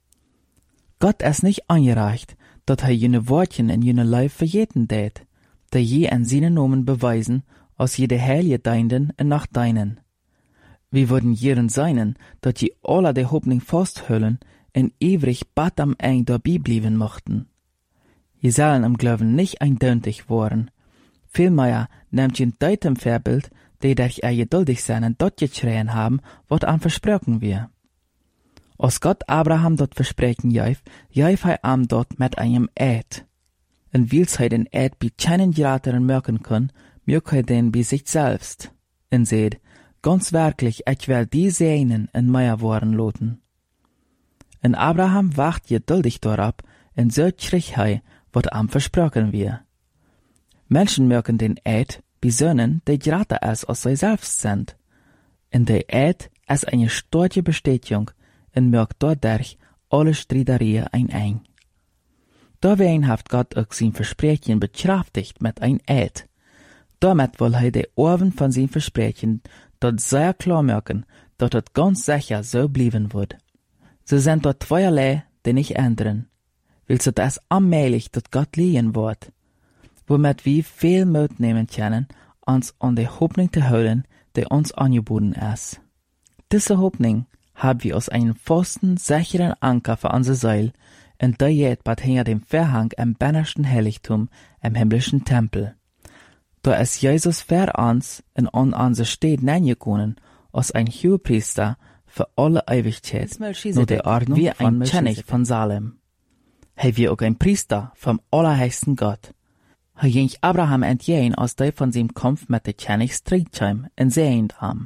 Gott ist nicht angereicht, dass er jene Wortchen in jene Leib für jeden tät, der je an seinen Namen beweisen, aus jede Heilige deinden und nach deinen. Wir würden jeren seinen, dass je alle die Hoffnung festhüllen, und ewig bad am Eng dabei bleiben mochten. Je sollen im Glauben nicht eindeutig worden. Vielmehr nehmt ihr deitem Vorbild, die durch er geduldig sein und dort geschrien haben, wat an versprochen wir. Als Gott Abraham dort versprechen jäuf, jäuf er am dort mit einem Eid. Und weil er den Eid bei keinen Gerateren merken kann, mögt er den bei sich selbst. Und seht, ganz wirklich, ich will die Sehnen in Meier worden loten. Und Abraham wacht geduldig darauf, und so schrieg er, wat am versprochen wir. Menschen mögen den Eid besönnen, die gerade es aus sich selbst sind. Und der Eid ist eine starke Bestätigung und mögt dadurch alle Streitereien ein. Dawein hat Gott auch sein Versprechen bekraftigt mit ein Eid. Damit will er die Ohren von sein Versprechen dort sehr klar merken, dass es ganz sicher so bleiben wird. So sind dort zweierlei, die nicht ändern. Willst du das allmählich dass Gott liegen wird, womit wir viel Mut nehmen können, uns an die Hoffnung zu halten, die uns angeboten ist. Diese Hoffnung haben wir aus einem festen, sicheren Anker für unsere Seele, und der geht bald hinter dem Vorhang im bennersten Heiligtum im himmlischen Tempel. Da ist Jesus für uns in an unsere Städte hineingekommen, als ein Hohepriester für alle Ewigkeit, nur der Ordnung wie ein König von Salem. Er wie auch ein Priester vom allerhöchsten Gott. Er ging Abraham entgegen, als der von seinem Kampf mit der König Streitschheim in sehend am.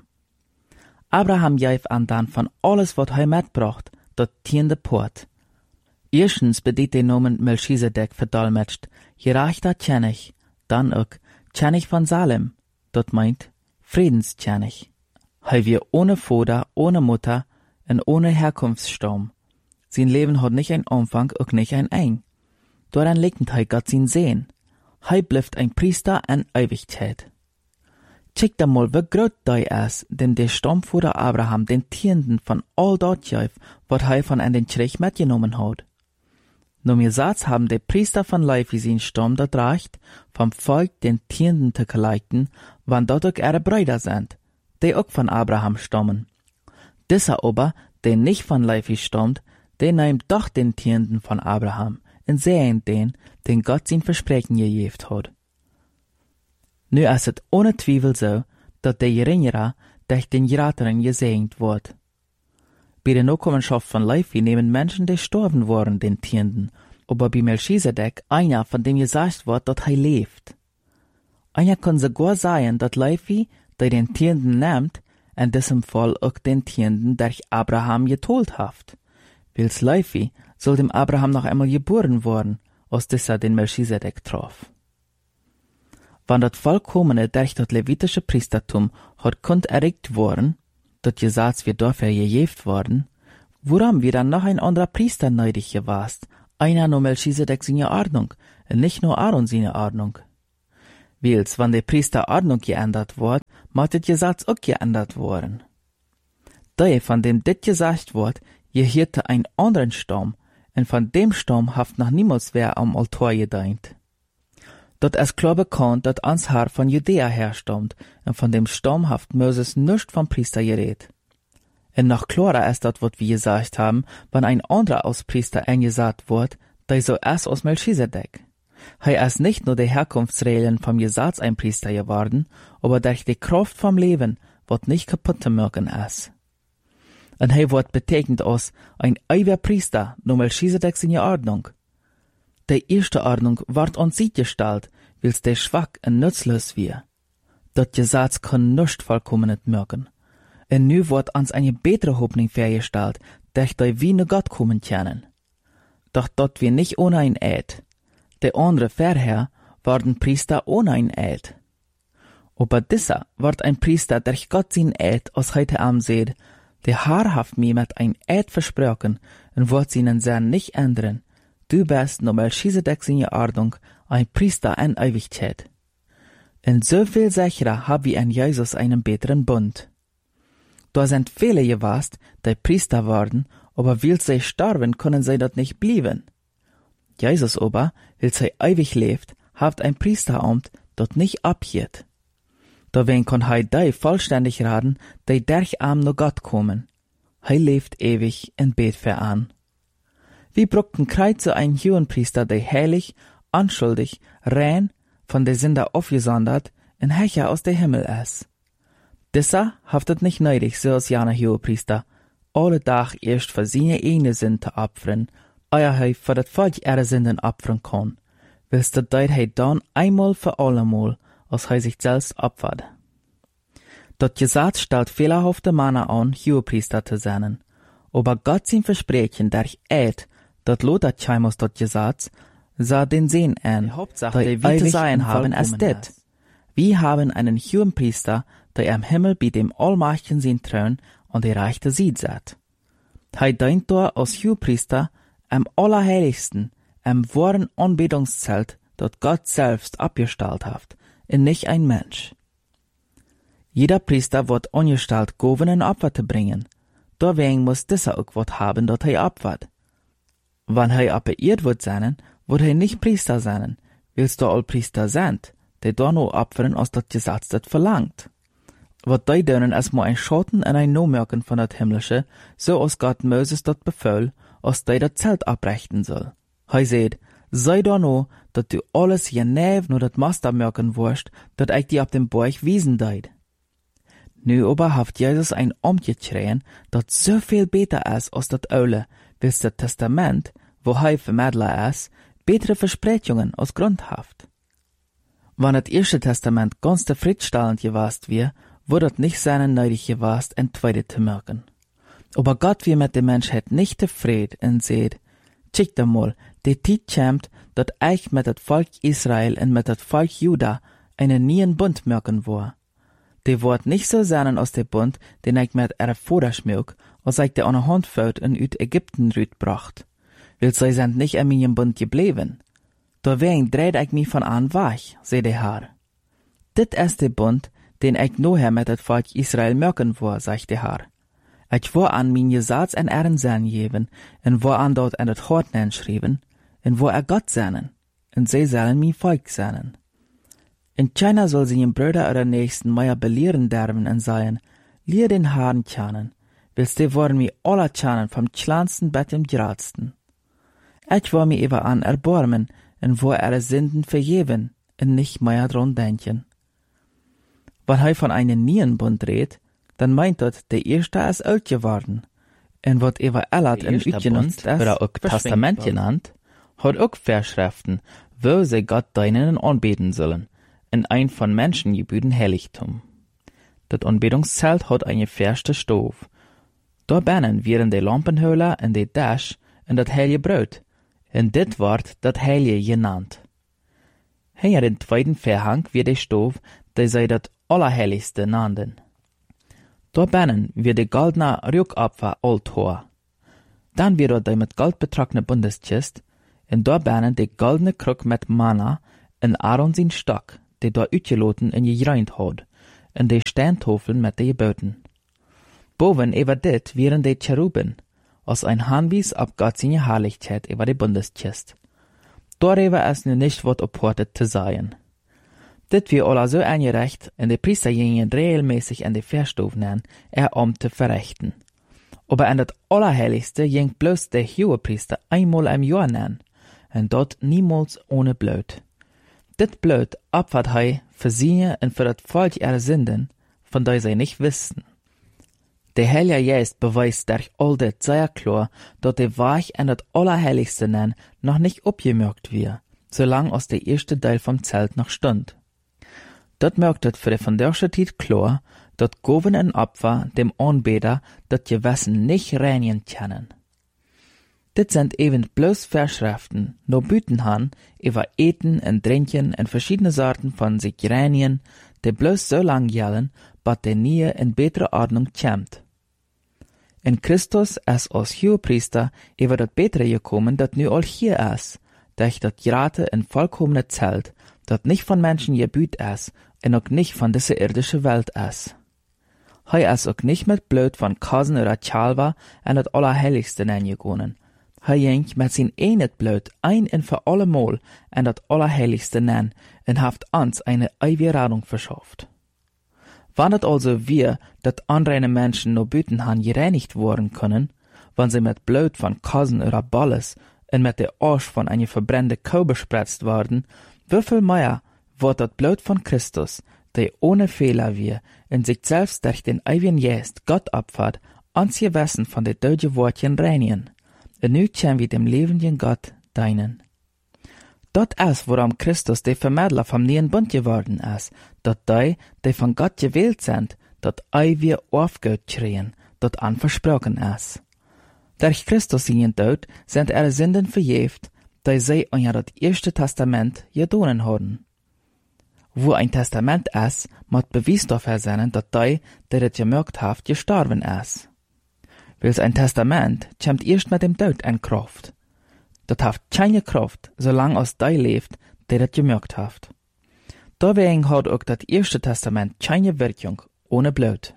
Abraham jäuf an dann von alles, was er mitbracht, dort tiende Port. Erstens bedient den Namen Melchisedek verdolmetscht, gerechter König, dann auch König von Salem, dort meint Friedenskönig. Er wir ohne Vater, ohne Mutter und ohne Herkunftsstamm. Sein Leben hat nicht ein Anfang und nicht ein Ende. Daran liegt er Gott sein Sehen. Er bleibt ein Priester an Ewigkeit. Check da mal, wie groß der ist, denn der Stammvater Abraham den Tienden von all dort jäuf, was er von an den Kirch mitgenommen hat. Nur mir Satz haben die Priester von Levi sein Stamm dort reicht, vom Volk den Tienden zu geleiten, wann dort auch ihre Brüder sind, die auch von Abraham stammen. Dieser aber, der nicht von Levi stammt, der nimmt doch den Tienden von Abraham und sehen den, den Gott sein Versprechen gegeben hat. Nu ist es ohne Zweifel so, dass der Geringere durch den Gerateren gesegnet wird. Bei der Nachkommenschaft von Levi nehmen Menschen, die gestorben waren, den Tienden, aber bei Melchisedek einer, von dem gesagt wird, dass er lebt. Einer kann sogar sagen, dass Levi, der den Tienden nimmt, in diesem Fall auch den Tienden durch Abraham geteilt hat. Wils Levi soll dem Abraham noch einmal geboren worden, als dieser den Melchisedek traf. wann dat vollkommene durch dat levitische Priestertum hat kund erregt worden, dat Gesetz wir dafür gejeft worden, woran wir dann noch ein anderer Priester neidig gewast, einer nur Melchisedek seine Ordnung, und nicht nur Aaron seine Ordnung. Weils, wann der Priester Ordnung geändert wird, macht das Gesetz auch geändert worden. Da von dem dit gesagt wird, gehörte ein anderen Stamm, und von dem Stamm haft noch niemals wer am Altar gedient. Dort ist klar bekannt, dass ans Haar von Judäa herstammt, und von dem Stamm haft Moses nicht vom Priester geredet. Und noch klarer ist das, was wir gesagt haben, wenn ein anderer als Priester eingesagt wird, der so erst aus Melchisedek. Er ist nicht nur die Herkunftsregeln vom Gesetz ein Priester geworden, aber durch die Kraft vom Leben, was nicht kaputt zu machen ist. Und er wird betegnet als ein ewiger Priester, nur Melchisedek seine Ordnung. Die erste Ordnung wird uns Sieg gestellt, weil's der schwach und nutzlos wir. Das Gesetz kann nicht vollkommen machen. Und nu wird uns eine bessere Hoffnung vorgestellt, durch die wir zu Gott kommen können. Doch dort wir nicht ohne ein Eid. Die andere vorher waren Priester ohne ein Eid. Aber dieser wird ein Priester durch Gott sein Eid, als heute Abend seht, der haarhaft mir mit ein Eid versprochen und wird seinen Sinn nicht ändern. Du bist nur Melchisedek seine Ordnung, ein Priester in Ewigkeit. Und so viel sicherer haben wir in Jesus einen besseren Bund. Da sind viele gewast, die Priester waren, aber weil sie sterben, können sie dort nicht bleiben. Jesus aber, weil sie ewig lebt, haft ein Priesteramt, dort nicht abgeht. Dawen kann er die vollständig raten, die durch am nur Gott kommen. Er lebt ewig und bet für an. Wir brauchten kreuz so einen Hohenpriester, der heilig, unschuldig, rein, von der Sünder aufgesondert, und Hecher aus der Himmel ist. Dieser haftet nicht nötig, so als jener Hohenpriester, alle Tag erst für seine eigene Sünden opfern, euer er für das Volk ihre Sünden opfern kann, willst du dort er dann einmal für allemal, als er sich selbst opfert. Das Gesetz stellt fehlerhafte Männer an, Hohenpriester zu sein, aber Gott sein Versprechen durch Eid, dat lodet scheinbar das Gesetz, sah den Sinn an, Hauptsache, die wir zu sein haben, ist dit. Wir haben einen Hohenpriester, der am Himmel bei dem Allmächtigen sein Thron und der rechte Seite sitzt. Er dient dort als Hohenpriester am Allerheiligsten, am wahren Anbetungszelt, das Gott selbst abgestellt hat, und nicht ein Mensch. Jeder Priester wird angestellt, Gaben und Opfer zu bringen. Deswegen muss dieser auch was haben, das er opfert. Wenn er operiert wird sein, wird er nicht Priester sein, weil's da all Priester sind, die da nur opfern, als das Gesetz das verlangt. Was die dürfen, ist mal ein Schatten und ein Nomerken von das Himmlische, so als Gott Moses das befahl, als die das Zelt abrichten soll. Er sagt, sei da nur, dass du alles genau nur das Master merken wirst, dat ich dir auf dem Berg wiesen deid. Nu aber haft Jesus ein Amt geschrien, dat so viel besser ist als das Aule, weil's das Testament, wo er Vermittler ist, bessere Versprechungen als Grund haft. Wenn das erste Testament ganz zufriedenstellend gewast wir, wurde es nicht seinen nötig gewast, ein zweites zu merken. Aber Gott wir mit der Menschheit nicht zufrieden und seht, schickt einmal, die Zeit kommt, dat ich mit das Volk Israel und mit das Volk Juda einen neuen Bund merken will. Die wird nicht so sein als der Bund, den ich mit ihrer Vater schmück, als ich der an der Hand fällt und uit Ägypten rütbracht. Weil sie sind nicht in meinem Bund geblieben. Deswegen dreht ich mich von an weg, sei der Herr. Dit ist der Bund, den ich nachher mit das Volk Israel merken will, sagt der Herr. Ich will an mein Gesetz en Ehren sein geben, und will an dort an das Hort schreiben, und will er Gott sein, und sie sollen mein Volk sein. In China soll sie ihren Brüder oder Nächsten mehr belehren derben und sagen, lier den Herrn kennen, willst du wollen mir alle kennen, vom kleinsten bis zum größten. Ich will mir über an erbarmen, und will ihre Sünden vergeben, und nicht mehr dran denken. Wenn er von einem neuen Bund redet, dann meint das, der erste ist alt geworden. Und was über Ellat im Utgenutzt ist, oder auch Testament genannt, hat auch Verschriften, wo sie Gott deinen anbeten sollen, in ein von Menschen gebührten Heiligtum. Das Anbetungszelt hat eine feste Stove. Da binnen wären die Lampenhöhler und die Dash und das heilige Brot, und dit wird das heilige genannt. Hinter den zweiten Verhang wird der Stof, der sei das Allerheiligste nannten. Da binnen wird der goldene Rückopfer Altar. Dann wird dort der mit Gold betrockene Bundeskist, und da binnen der goldene Krug mit Manna, und Aaron sein Stock, der da uitgeloten und gereint hat, und die Steintafeln mit den Geboten. Boven über dit wären die Cheruben, als ein Hanwies ab Gott seine Herrlichkeit über die Bundeskist. Darüber ist nu nicht wat opportet zu sein. Dit wir alle so eingerecht, und die Priester gingen regelmäßig in die Verstufen an, er um zu verrichten. Aber in das Allerheiligste ging bloß der Hohepriester einmal im Jahr an, und dort niemals ohne Blut. Dit Blut opfert hei für sie und für das Volk ihre Sünden, von der sie nicht wissen. Der Heilige Geist beweist durch all dit sehr klar, dass der Weg in das Allerheiligste nen noch nicht abgemerkt wird, solange aus der erste Teil vom Zelt noch stund. Dat merkt het für die von der Zeit klar, dat Goven en Opfer dem Anbeter dat Gewissen nicht reinigen können. Dit sind eben bloß Verschriften, no büten han, über Eten und Trinken und verschiedene Sorten von sich reinigen, die bloß so lang gelten, bis der nie in bessere Ordnung kommt. In Christus ist als Hohepriester über das Bessere gekommen, dat nu all hier ist, durch das gerade und vollkommene Zelt, dat nicht von Menschen gebüht ist und auch nicht von dieser irdischen Welt ist. Hei ist auch nicht mit Blut von Kasen oder Chalva in das Allerheiligste hineingegangen. Hei ging mit sein einet Blut ein und für allemal in das Allerheiligste hinein und hat uns eine ewige Rettung verschafft. Wann het also wir, dat anreine Menschen no büten han gereinigt worden können, wann sie mit Blut von Kasen oder Balles und mit der Arsch von einer verbrennte Kuh bespritzt worden, wieviel mehr wird dat Blut von Christus, der ohne Fehler wir, in sich selbst durch den ewigen Geist Gott opfert, uns Gewissen von den deutschen Wortchen reinigen, und nu können wir dem lebenden Gott dienen. Dat ist, worum Christus der Vermittler vom neuen Bund geworden ist, dat die, die von Gott gewählt sind, dat ei wir aufgehört kriegen, dat an versprochen ist. Durch Christus seinen Tod sind ihre Sünden verjäft, die sie an das erste Testament gedonen haben. Wo ein Testament ist, muss Beweis dafür sein, dat die, die das gemerkt hat, gestorben ist. Weil ein Testament kommt erst mit dem Tod in Kraft. Dat hat keine Kraft, solange als die lebt, der das gemerkt hat. Deswegen hat auch das erste Testament keine Wirkung ohne Blut.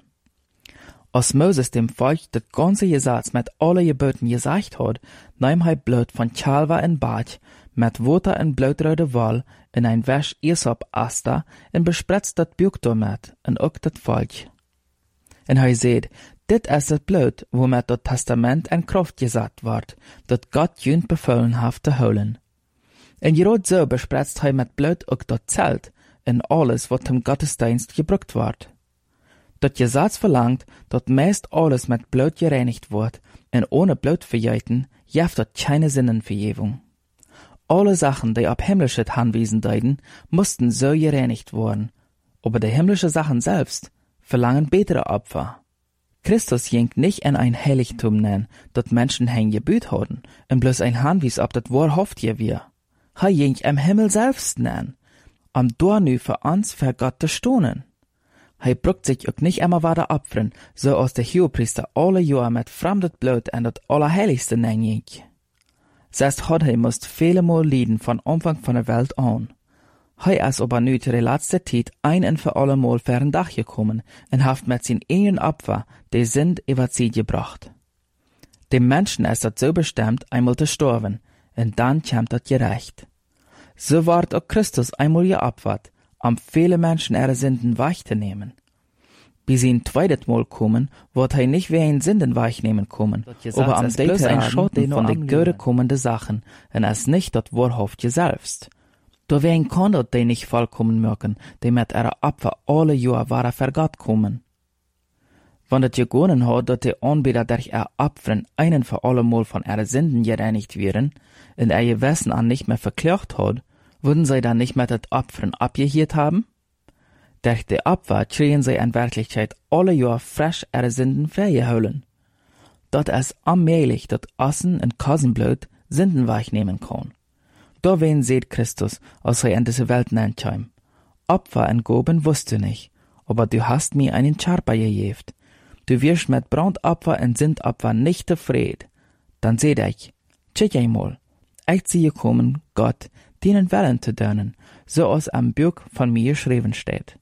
Als Moses dem Volk das ganze Gesetz mit allen Geboten gesagt hat, nahm er Blut von Chalva und Bach, mit Wasser und blutrode Woll in ein Wäsch Esop Aster und bespritzt das Buch damit und auch das Volk. Und er sagt, dit ist das Blut, womit das Testament in Kraft gesetzt wird, dat Gott jünd befohlen hat zu holen. Und gerade so bespritzt er mit Blut auch das Zelt und alles, was zum Gottesdienst gebraucht wird. Das Gesetz verlangt, dass meist alles mit Blut gereinigt wird, und ohne Blutverjeiten gibt es keine Sinnenvergebung. Alle Sachen, die ab himmlisches Hanwesen deuten, mussten so gereinigt werden, aber die himmlische Sachen selbst verlangen bessere Opfer. Christus ging nicht in ein Heiligtum nennen, dat Menschen hein gebüht haben, und bloß ein Hanwies ob dat wahrhaft je wir. Er ging im Himmel selbst nennen, um da nu für uns für Gott zu stonen. Er bruckt sich auch nicht immer weiter opfern, so als der Hohepriester alle Jahre mit fremdet Blut in dat Allerheiligste nennen ging. Selbst hat er musst viele Mal leiden von Anfang von der Welt an. Er ist aber nu zu der letzten Zeit ein und für alle Mal für ein Dach gekommen und hat mit seinen eigenen Opfer die Sünd über sie gebracht. Dem Menschen ist das so bestimmt, einmal zu sterben, und dann kommt das gerecht. So ward auch Christus einmal geopfert, um viele Menschen ihre Sünden wegzunehmen. Bis sie ein zweites Mal kommen, wird er nicht wie ein Sünden wegnehmen kommen, aber am bloß ein Schatten von den Göre kommenden Sachen, und es nicht das wahrhaftige selbst. Deswegen kann dort die nicht vollkommen merken, die mit ihrer Opfer alle Jahre waren für Gott kommen. Wenn das gegangen hat, dass die Anbeter durch ihr Opfern einen für alle Mal von ihren Sünden gereinigt werden und ihr Gewissen an nicht mehr verklagt hat, würden sie dann nicht mehr das Opfern abgehört haben? Durch die Opfer kriegen sie in Wirklichkeit alle Jahre frisch ihre Sünden vergeholen. Dort ist allmählich, dass Essen und Kassenblut Sünden wegnehmen kann. Da wen seht Christus, als er in diese Welt nenntschheim. Opfer en Goben wusst du nicht, aber du hast mir einen Charpa gejeft. Du wirst mit Brandopfer und Sündopfer nicht zufrieden. Dann seht ich, check einmal, ich ziehe kommen, Gott, dienen Willen zu tun, so als am Buch von mir geschrieben steht.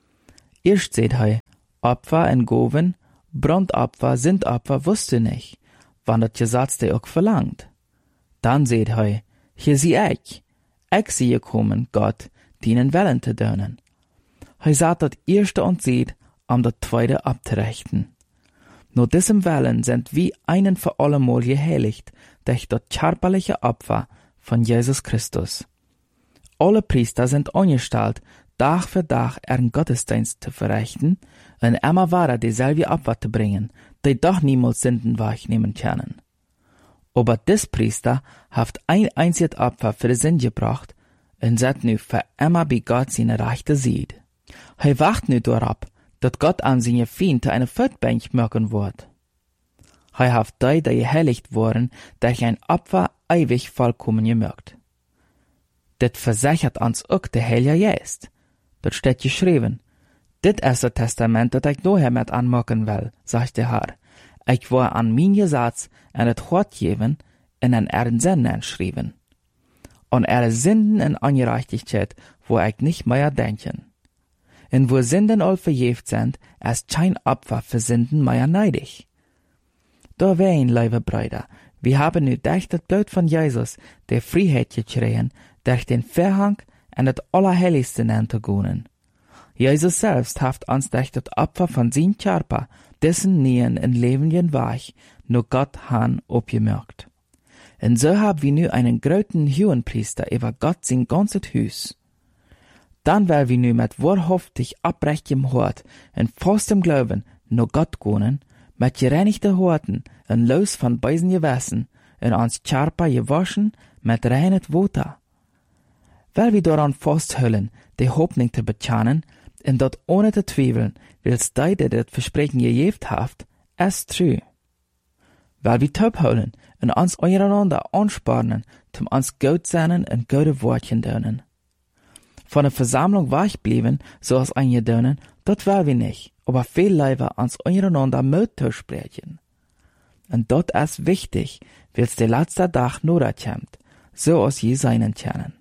Erst seht hei, Opfer en Goben, Brandopfer, Sündopfer wusst du nicht, wann das Gesetz dir auch verlangt. Dann seht hei, hier sieh ich, ich sehe kommen, Gott, dienen Willen zu tun. Hei sagt das erste und sieht, um das zweite abzurechten. Nur diesem Willen sind wir einen für allemal geheiligt durch das körperliche Opfer von Jesus Christus. Alle Priester sind angestellt, Tag für Tag ihren Gottesdienst zu verrichten und immer weiter dieselbe Opfer zu bringen, die doch niemals Sünden wahrnehmen können. Aber des Priester hat ein einziges Opfer für die Sünde gebracht und set nu für immer bei Gott seine Rechte sieht. Hij wacht nu darauf, dat Gott an seine Feinde eine Voetbank machen wird. Hij hat die, die geheiligt worden, durch ein Opfer ewig vollkommen gemacht. Dit versichert uns auch der Heilige Geist. Dat steht geschrieben. Dit ist das Testament, dat ich daher mit anmachen will, sagt der Herr. Ich war an mein Gesetz en het Wort geben en an ihren Sünden schreiben. An ihre Sünden und Ungerechtigkeit, wo ich nicht mehr denken. Und wo Sünden all verjäft sind, ist kein Opfer für Sünden mehr neidig. Da wein, liebe Brüder, wir haben nu durch das Blut von Jesus der Freiheit gekriegt, durch den Verhang und das Allerheiligste anzugehen. Jesus selbst hat uns durch das Opfer von seinem Körper, dessen Nähen in lebenden Weich, nur Gott han abgemerkt. Und so haben wir nu einen großen Hohenpriester über Gott sein ganzes Haus. Dann weil wir nu mit wahrhaftig abrechtem Hort und festem Glauben nur Gott gehen, mit gereinigten Horten und los von bösen Gewässen und uns Körper gewaschen mit reinet Wasser. Weil wir daran festhalten, die Hoffnung zu bekennen, und dort ohne zu zweifeln, wills die, die das Versprechen gegeben habt, ist true. Weil wir taub holen und uns einander anspornen, zum uns gut sein und gute Wortchen dönen. Von der Versammlung wegbleiben, so als eingedönen, das will wir nicht, aber viel lieber uns einander Mut zu sprechen. Und dort ist wichtig, wills der letzte Tag nur kommt, so als je seinen können.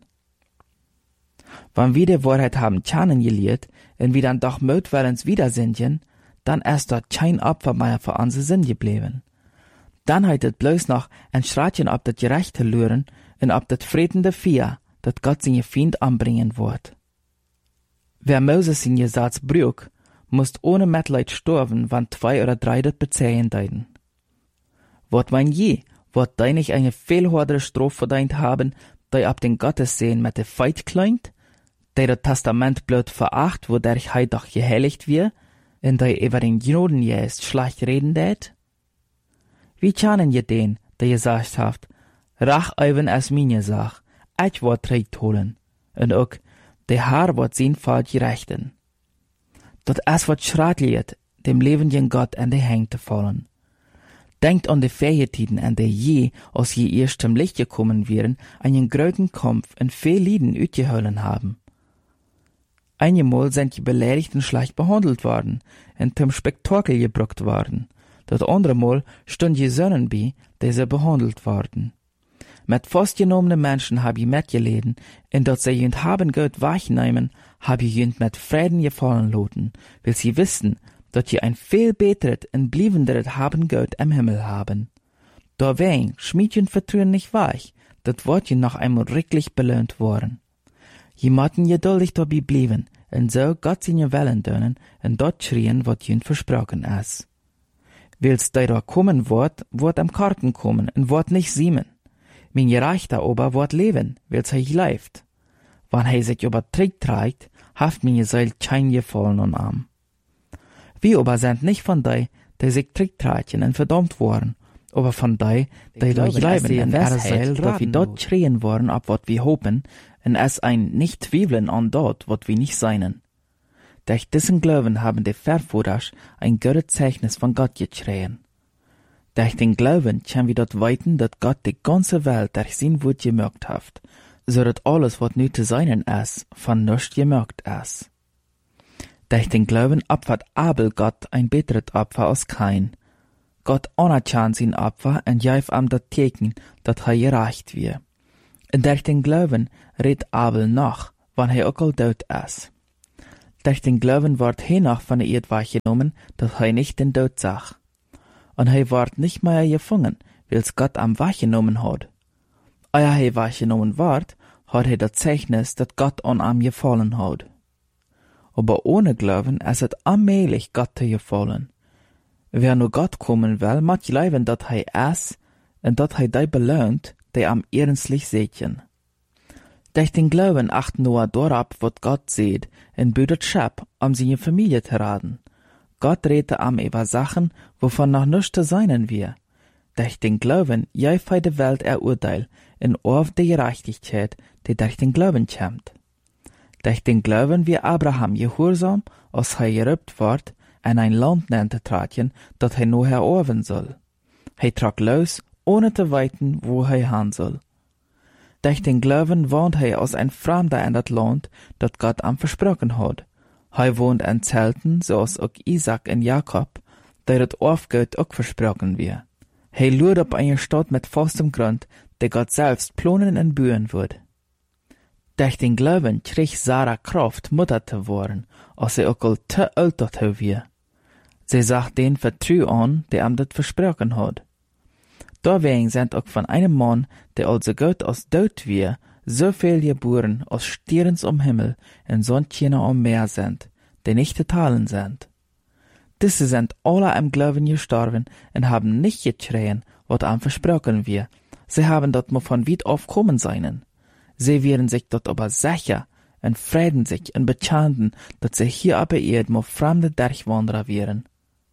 Wenn wir die Wahrheit haben kennengelernt und wir dann doch Mut willens wieder sind, dann ist dort kein Opfer mehr für unsere Sinn geblieben. Dann hat es bloß noch ein Schratchen ob das Gerechte lören und ob das friedende Vier, das Gott seine Feind anbringen wird. Wer Moses in Gesetz brüch, muss ohne Mitleid sterben, wann zwei oder drei das bezähen deuten. Wort mein je, wird dei nicht eine viel höhere Strafe verdient haben, die ab den Gottessehen mit der Feit kleint, die das Testament blöd veracht, wodurch hei doch geheiligt wird, und die über den Juden jest schlecht reden tät? Wie kennen je den, der gesagt haft, Rach eiven es meine Sach, ich wird recht holen, und auch, der Herr wird sein Fall gerechten. Dort es wird schrecklich, dem lebenden Gott an die Hände zu fallen. Denkt an die Ferientiden, an die je, aus je erstem Licht gekommen wären, einen großen Kampf und viel Lieden utgeholen haben. Einmal sind die Beleidigten schlecht behandelt worden und zum Spektakel gebracht worden. Das andere Mal stund die Sönnen bei, die sie behandelt worden. Mit festgenommenen Menschen hab ich mitgeleden, und dort sie jünd haben Gott wahrnehmen, hab ich jünd mit Frieden gefallen loten, weil sie wissen, dass sie ein viel beteret und bliebenderes haben Gott im Himmel haben. Da wein schmiedjen vertrauen nicht weich, dat wird je noch einmal richtig belohnt worden. Je motten geduldig dabei blieben, und so Gott seine Wellen dönen, und dort schrien, wat jünd versprochen is. Wils die da kommen wird, wird am Karten kommen, und wird nicht siemen. Mein Gerechter aber wird leben, wils er leift. Wann er sich über Trick trägt, haft meine Seil kein Gefallen und Arm. Wir aber sind nicht von die, die sich Trick tragen und verdammt worden, aber von die, die da bleiben in der Seil, dass wir dort schreien worden, ab wat wir hoffen, und es ein nicht zweifeln an dort, wat wir nicht seinen. Durch diesen Glauben haben die Verführers ein gutes Zeichnis von Gott geschrien. Durch den Glauben können wir dort weiten, dass Gott die ganze Welt durch sein Wort gemerkt hat, so dat alles, wat nu te seinen is, van nichts gemerkt is. Durch den Glauben opfert Abel Gott ein beteret Opfer als Kain. Gott anerkennt sein Opfer und geeft ihm das Teken, dat hij gerecht wie. Und durch den Glauben redt Abel noch, wann hij ook al dood is. Durch den Glauben ward hij noch von der Erde weggenommen, dat hij nicht den Tod zag. Und hij ward nicht mehr gefangen, weils Gott am weggenommen hat. Eer hij weggenommen ward, hat hij dat Zeichnis, dat Gott an ihm gefallen hat. Aber ohne Glauben ist es allmählich Gott zu gefallen. Wer nur Gott kommen will, mag glauben, dat hij is, und dat hij die belohnt, die am ernstlich sehen. Durch den Glauben acht Noah darauf, was Gott sieht, und bietet Schab, um seine Familie zu raten. Gott redete am über Sachen, wovon noch nichts zu sein wir. Durch den Glauben geft hij de Welt er Urteil, in auf die Gerechtigkeit, die durch den Glauben kommt. Durch den Glauben wie Abraham gehorsam, als hij geroept wordt, en ein Land neemt te traten, dat hij nu heroven soll. Hij trok los, ohne te weten, wo hij gaan soll. Durch den Glauben wohnt hij als ein Fremder in dat Land, dat Gott am versprochen hat. Hij wohnt in Zelten, zoals ook Isaac en Jakob, die dat Aufgott ook versprochen wir. Hij luurt op eine Stadt mit festem Grund, die Gott selbst planen en bouwen wird. Durch den Glauben krieg Sarah Kraft, Mutter zu worden, als sie auch al te alt dazu wir. Sie sagt den Vertrau an, der ihm das versprochen hat. Deswegen sind auch von einem Mann, der also Gott als Tod wir, so viel geboren als Stierens am Himmel und Sonnenkinder am Meer sind, die nicht zu teilen sind. Diese sind alle im Glauben gestorben und haben nicht geschrien, was ihm versprochen wir. Sie haben dort mal von weit auf kommen seinen. Sie werden sich dort aber sicher und freuen sich und bekannten, dass sie hier auf der Erde mal fremde Durchwanderer wären.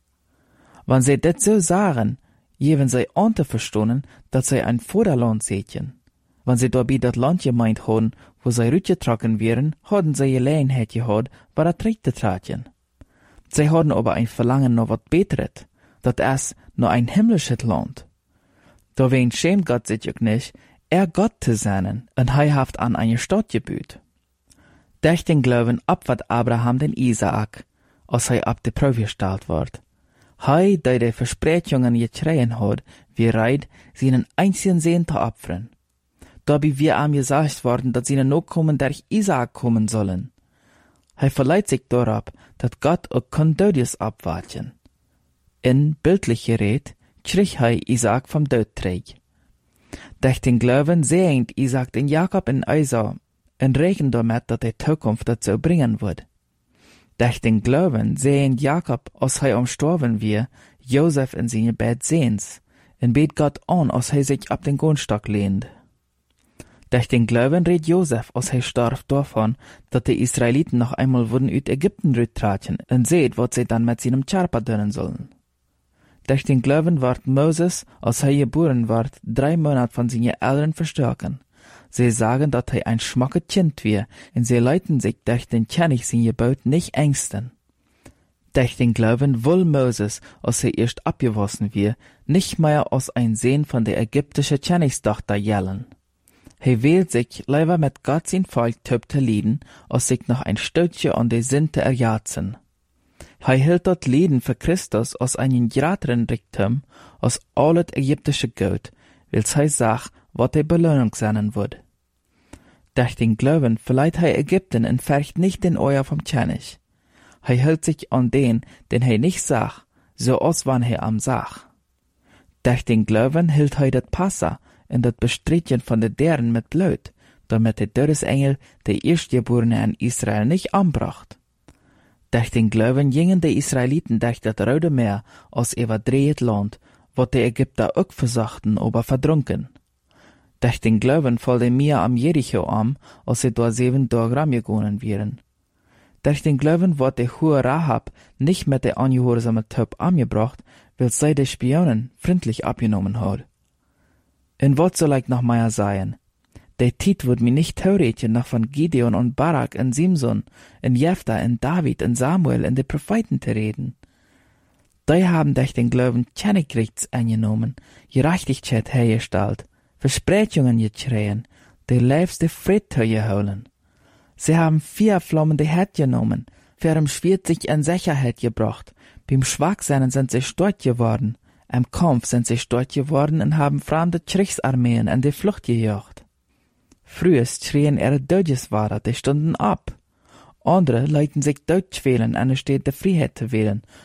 Wenn sie das so sagen, geben sie an zu verstehen, dass sie ein Vorderland sehen. Wenn sie dabei das Land gemeint haben, wo sie rütgetragen wären, hatten sie Gelegenheit gehabt, bei der Tritt zu tragen. Sie hatten aber ein Verlangen nach was Besseres, das ist nur ein himmlisches Land. Deswegen schämt Gott sich auch nicht, er Gott zu sein, und er hat an eine Stadt gebüht. Durch den Glauben opfert Abraham den Isaak, als er ab die Probe gestellt wird. Er, der die Versprechungen gekriegt hat, wie reit, seinen einzigen Sohn zu opfern. Dabei wir ihm gesagt worden, dass seine Nachkommen durch Isaak kommen sollen. Er verleiht sich darauf, dass Gott auch Kondodius abwarten. In bildlicher Rede krieg er Isaak vom Tod trägt. Durch den Glauben sehnt Isaac den Jakob in Esau und rechnet damit, dass die Zukunft dazu bringen wird. Durch den Glauben sehnt Jakob, als er umstorben wir, Josef in seine Bett sehens, und bet Gott an, als er sich ab den Grundstock lehnt. Durch den Glauben redet Josef, als er starb, davon, dass die Israeliten noch einmal würden uit Ägypten rüttraten und seht, was sie dann mit seinem Charpa tun sollen. Durch den Glauben ward Moses, als er geboren ward, drei Monate von seinen Eltern verstoßen. Sie sagen, dass er ein schmackes Kind war, und sie leiten sich durch den König sein Gebot nicht ängsten. Durch den Glauben will Moses, als er erst abgewaschen war, nicht mehr als ein Sohn von der ägyptischen Königstochter jellen. Er wählt sich lieber mit Gott sein Volk töp zu lieden, als sich noch ein Stückchen an die Sinn zu erjatzen. Er hielt dort Leben für Christus als einen größeren Reichtum als alles ägyptische Gold, weil er sagt, was die Belohnung sein wird. Durch den Glauben verleiht er Ägypten und färcht nicht den Euer vom König. Er hält sich an den, den er nicht sagt, so als wann er am sagt. Durch den Glauben hielt er das Passa und das Bestreiten von den Deren mit Blut, damit der Todesengel der Erstgeborene in Israel nicht anbracht. Durch den Glauben gingen die Israeliten durch das Rote Meer aus überdreht Land, wo die Ägypter auch versuchten, aber verdrunken. Durch den Glauben fiel der Meer am Jericho an, als sie dort sieben Tage rangegangen wären. Durch den Glauben wurde die hohe Rahab nicht mit der angehorsamen Töp angebracht, weil sie die Spionen freundlich abgenommen hat. Und was soll ich noch mehr sagen? Der Tit wird mir nicht theoretisch noch von Gideon und Barak und Simson, und Jephthah und David und Samuel und den Propheten zu reden. Die haben durch den Glauben Königrechts eingenommen, Gerechtigkeit hergestellt, Versprechungen geschrien, die liefste Friedtüje holen. Sie haben vier flammende Herd genommen, für im Schwert sich in Sicherheit gebracht. Beim Schwachsein sind sie stolz geworden. Im Kampf sind sie stolz geworden und haben fremde Kriegsarmeen in die Flucht gejagt. Früher schrien ihre Dödgeswader, die stunden ab. Andere leiten sich Deutsch wählen, anstatt die Freiheit zu wählen,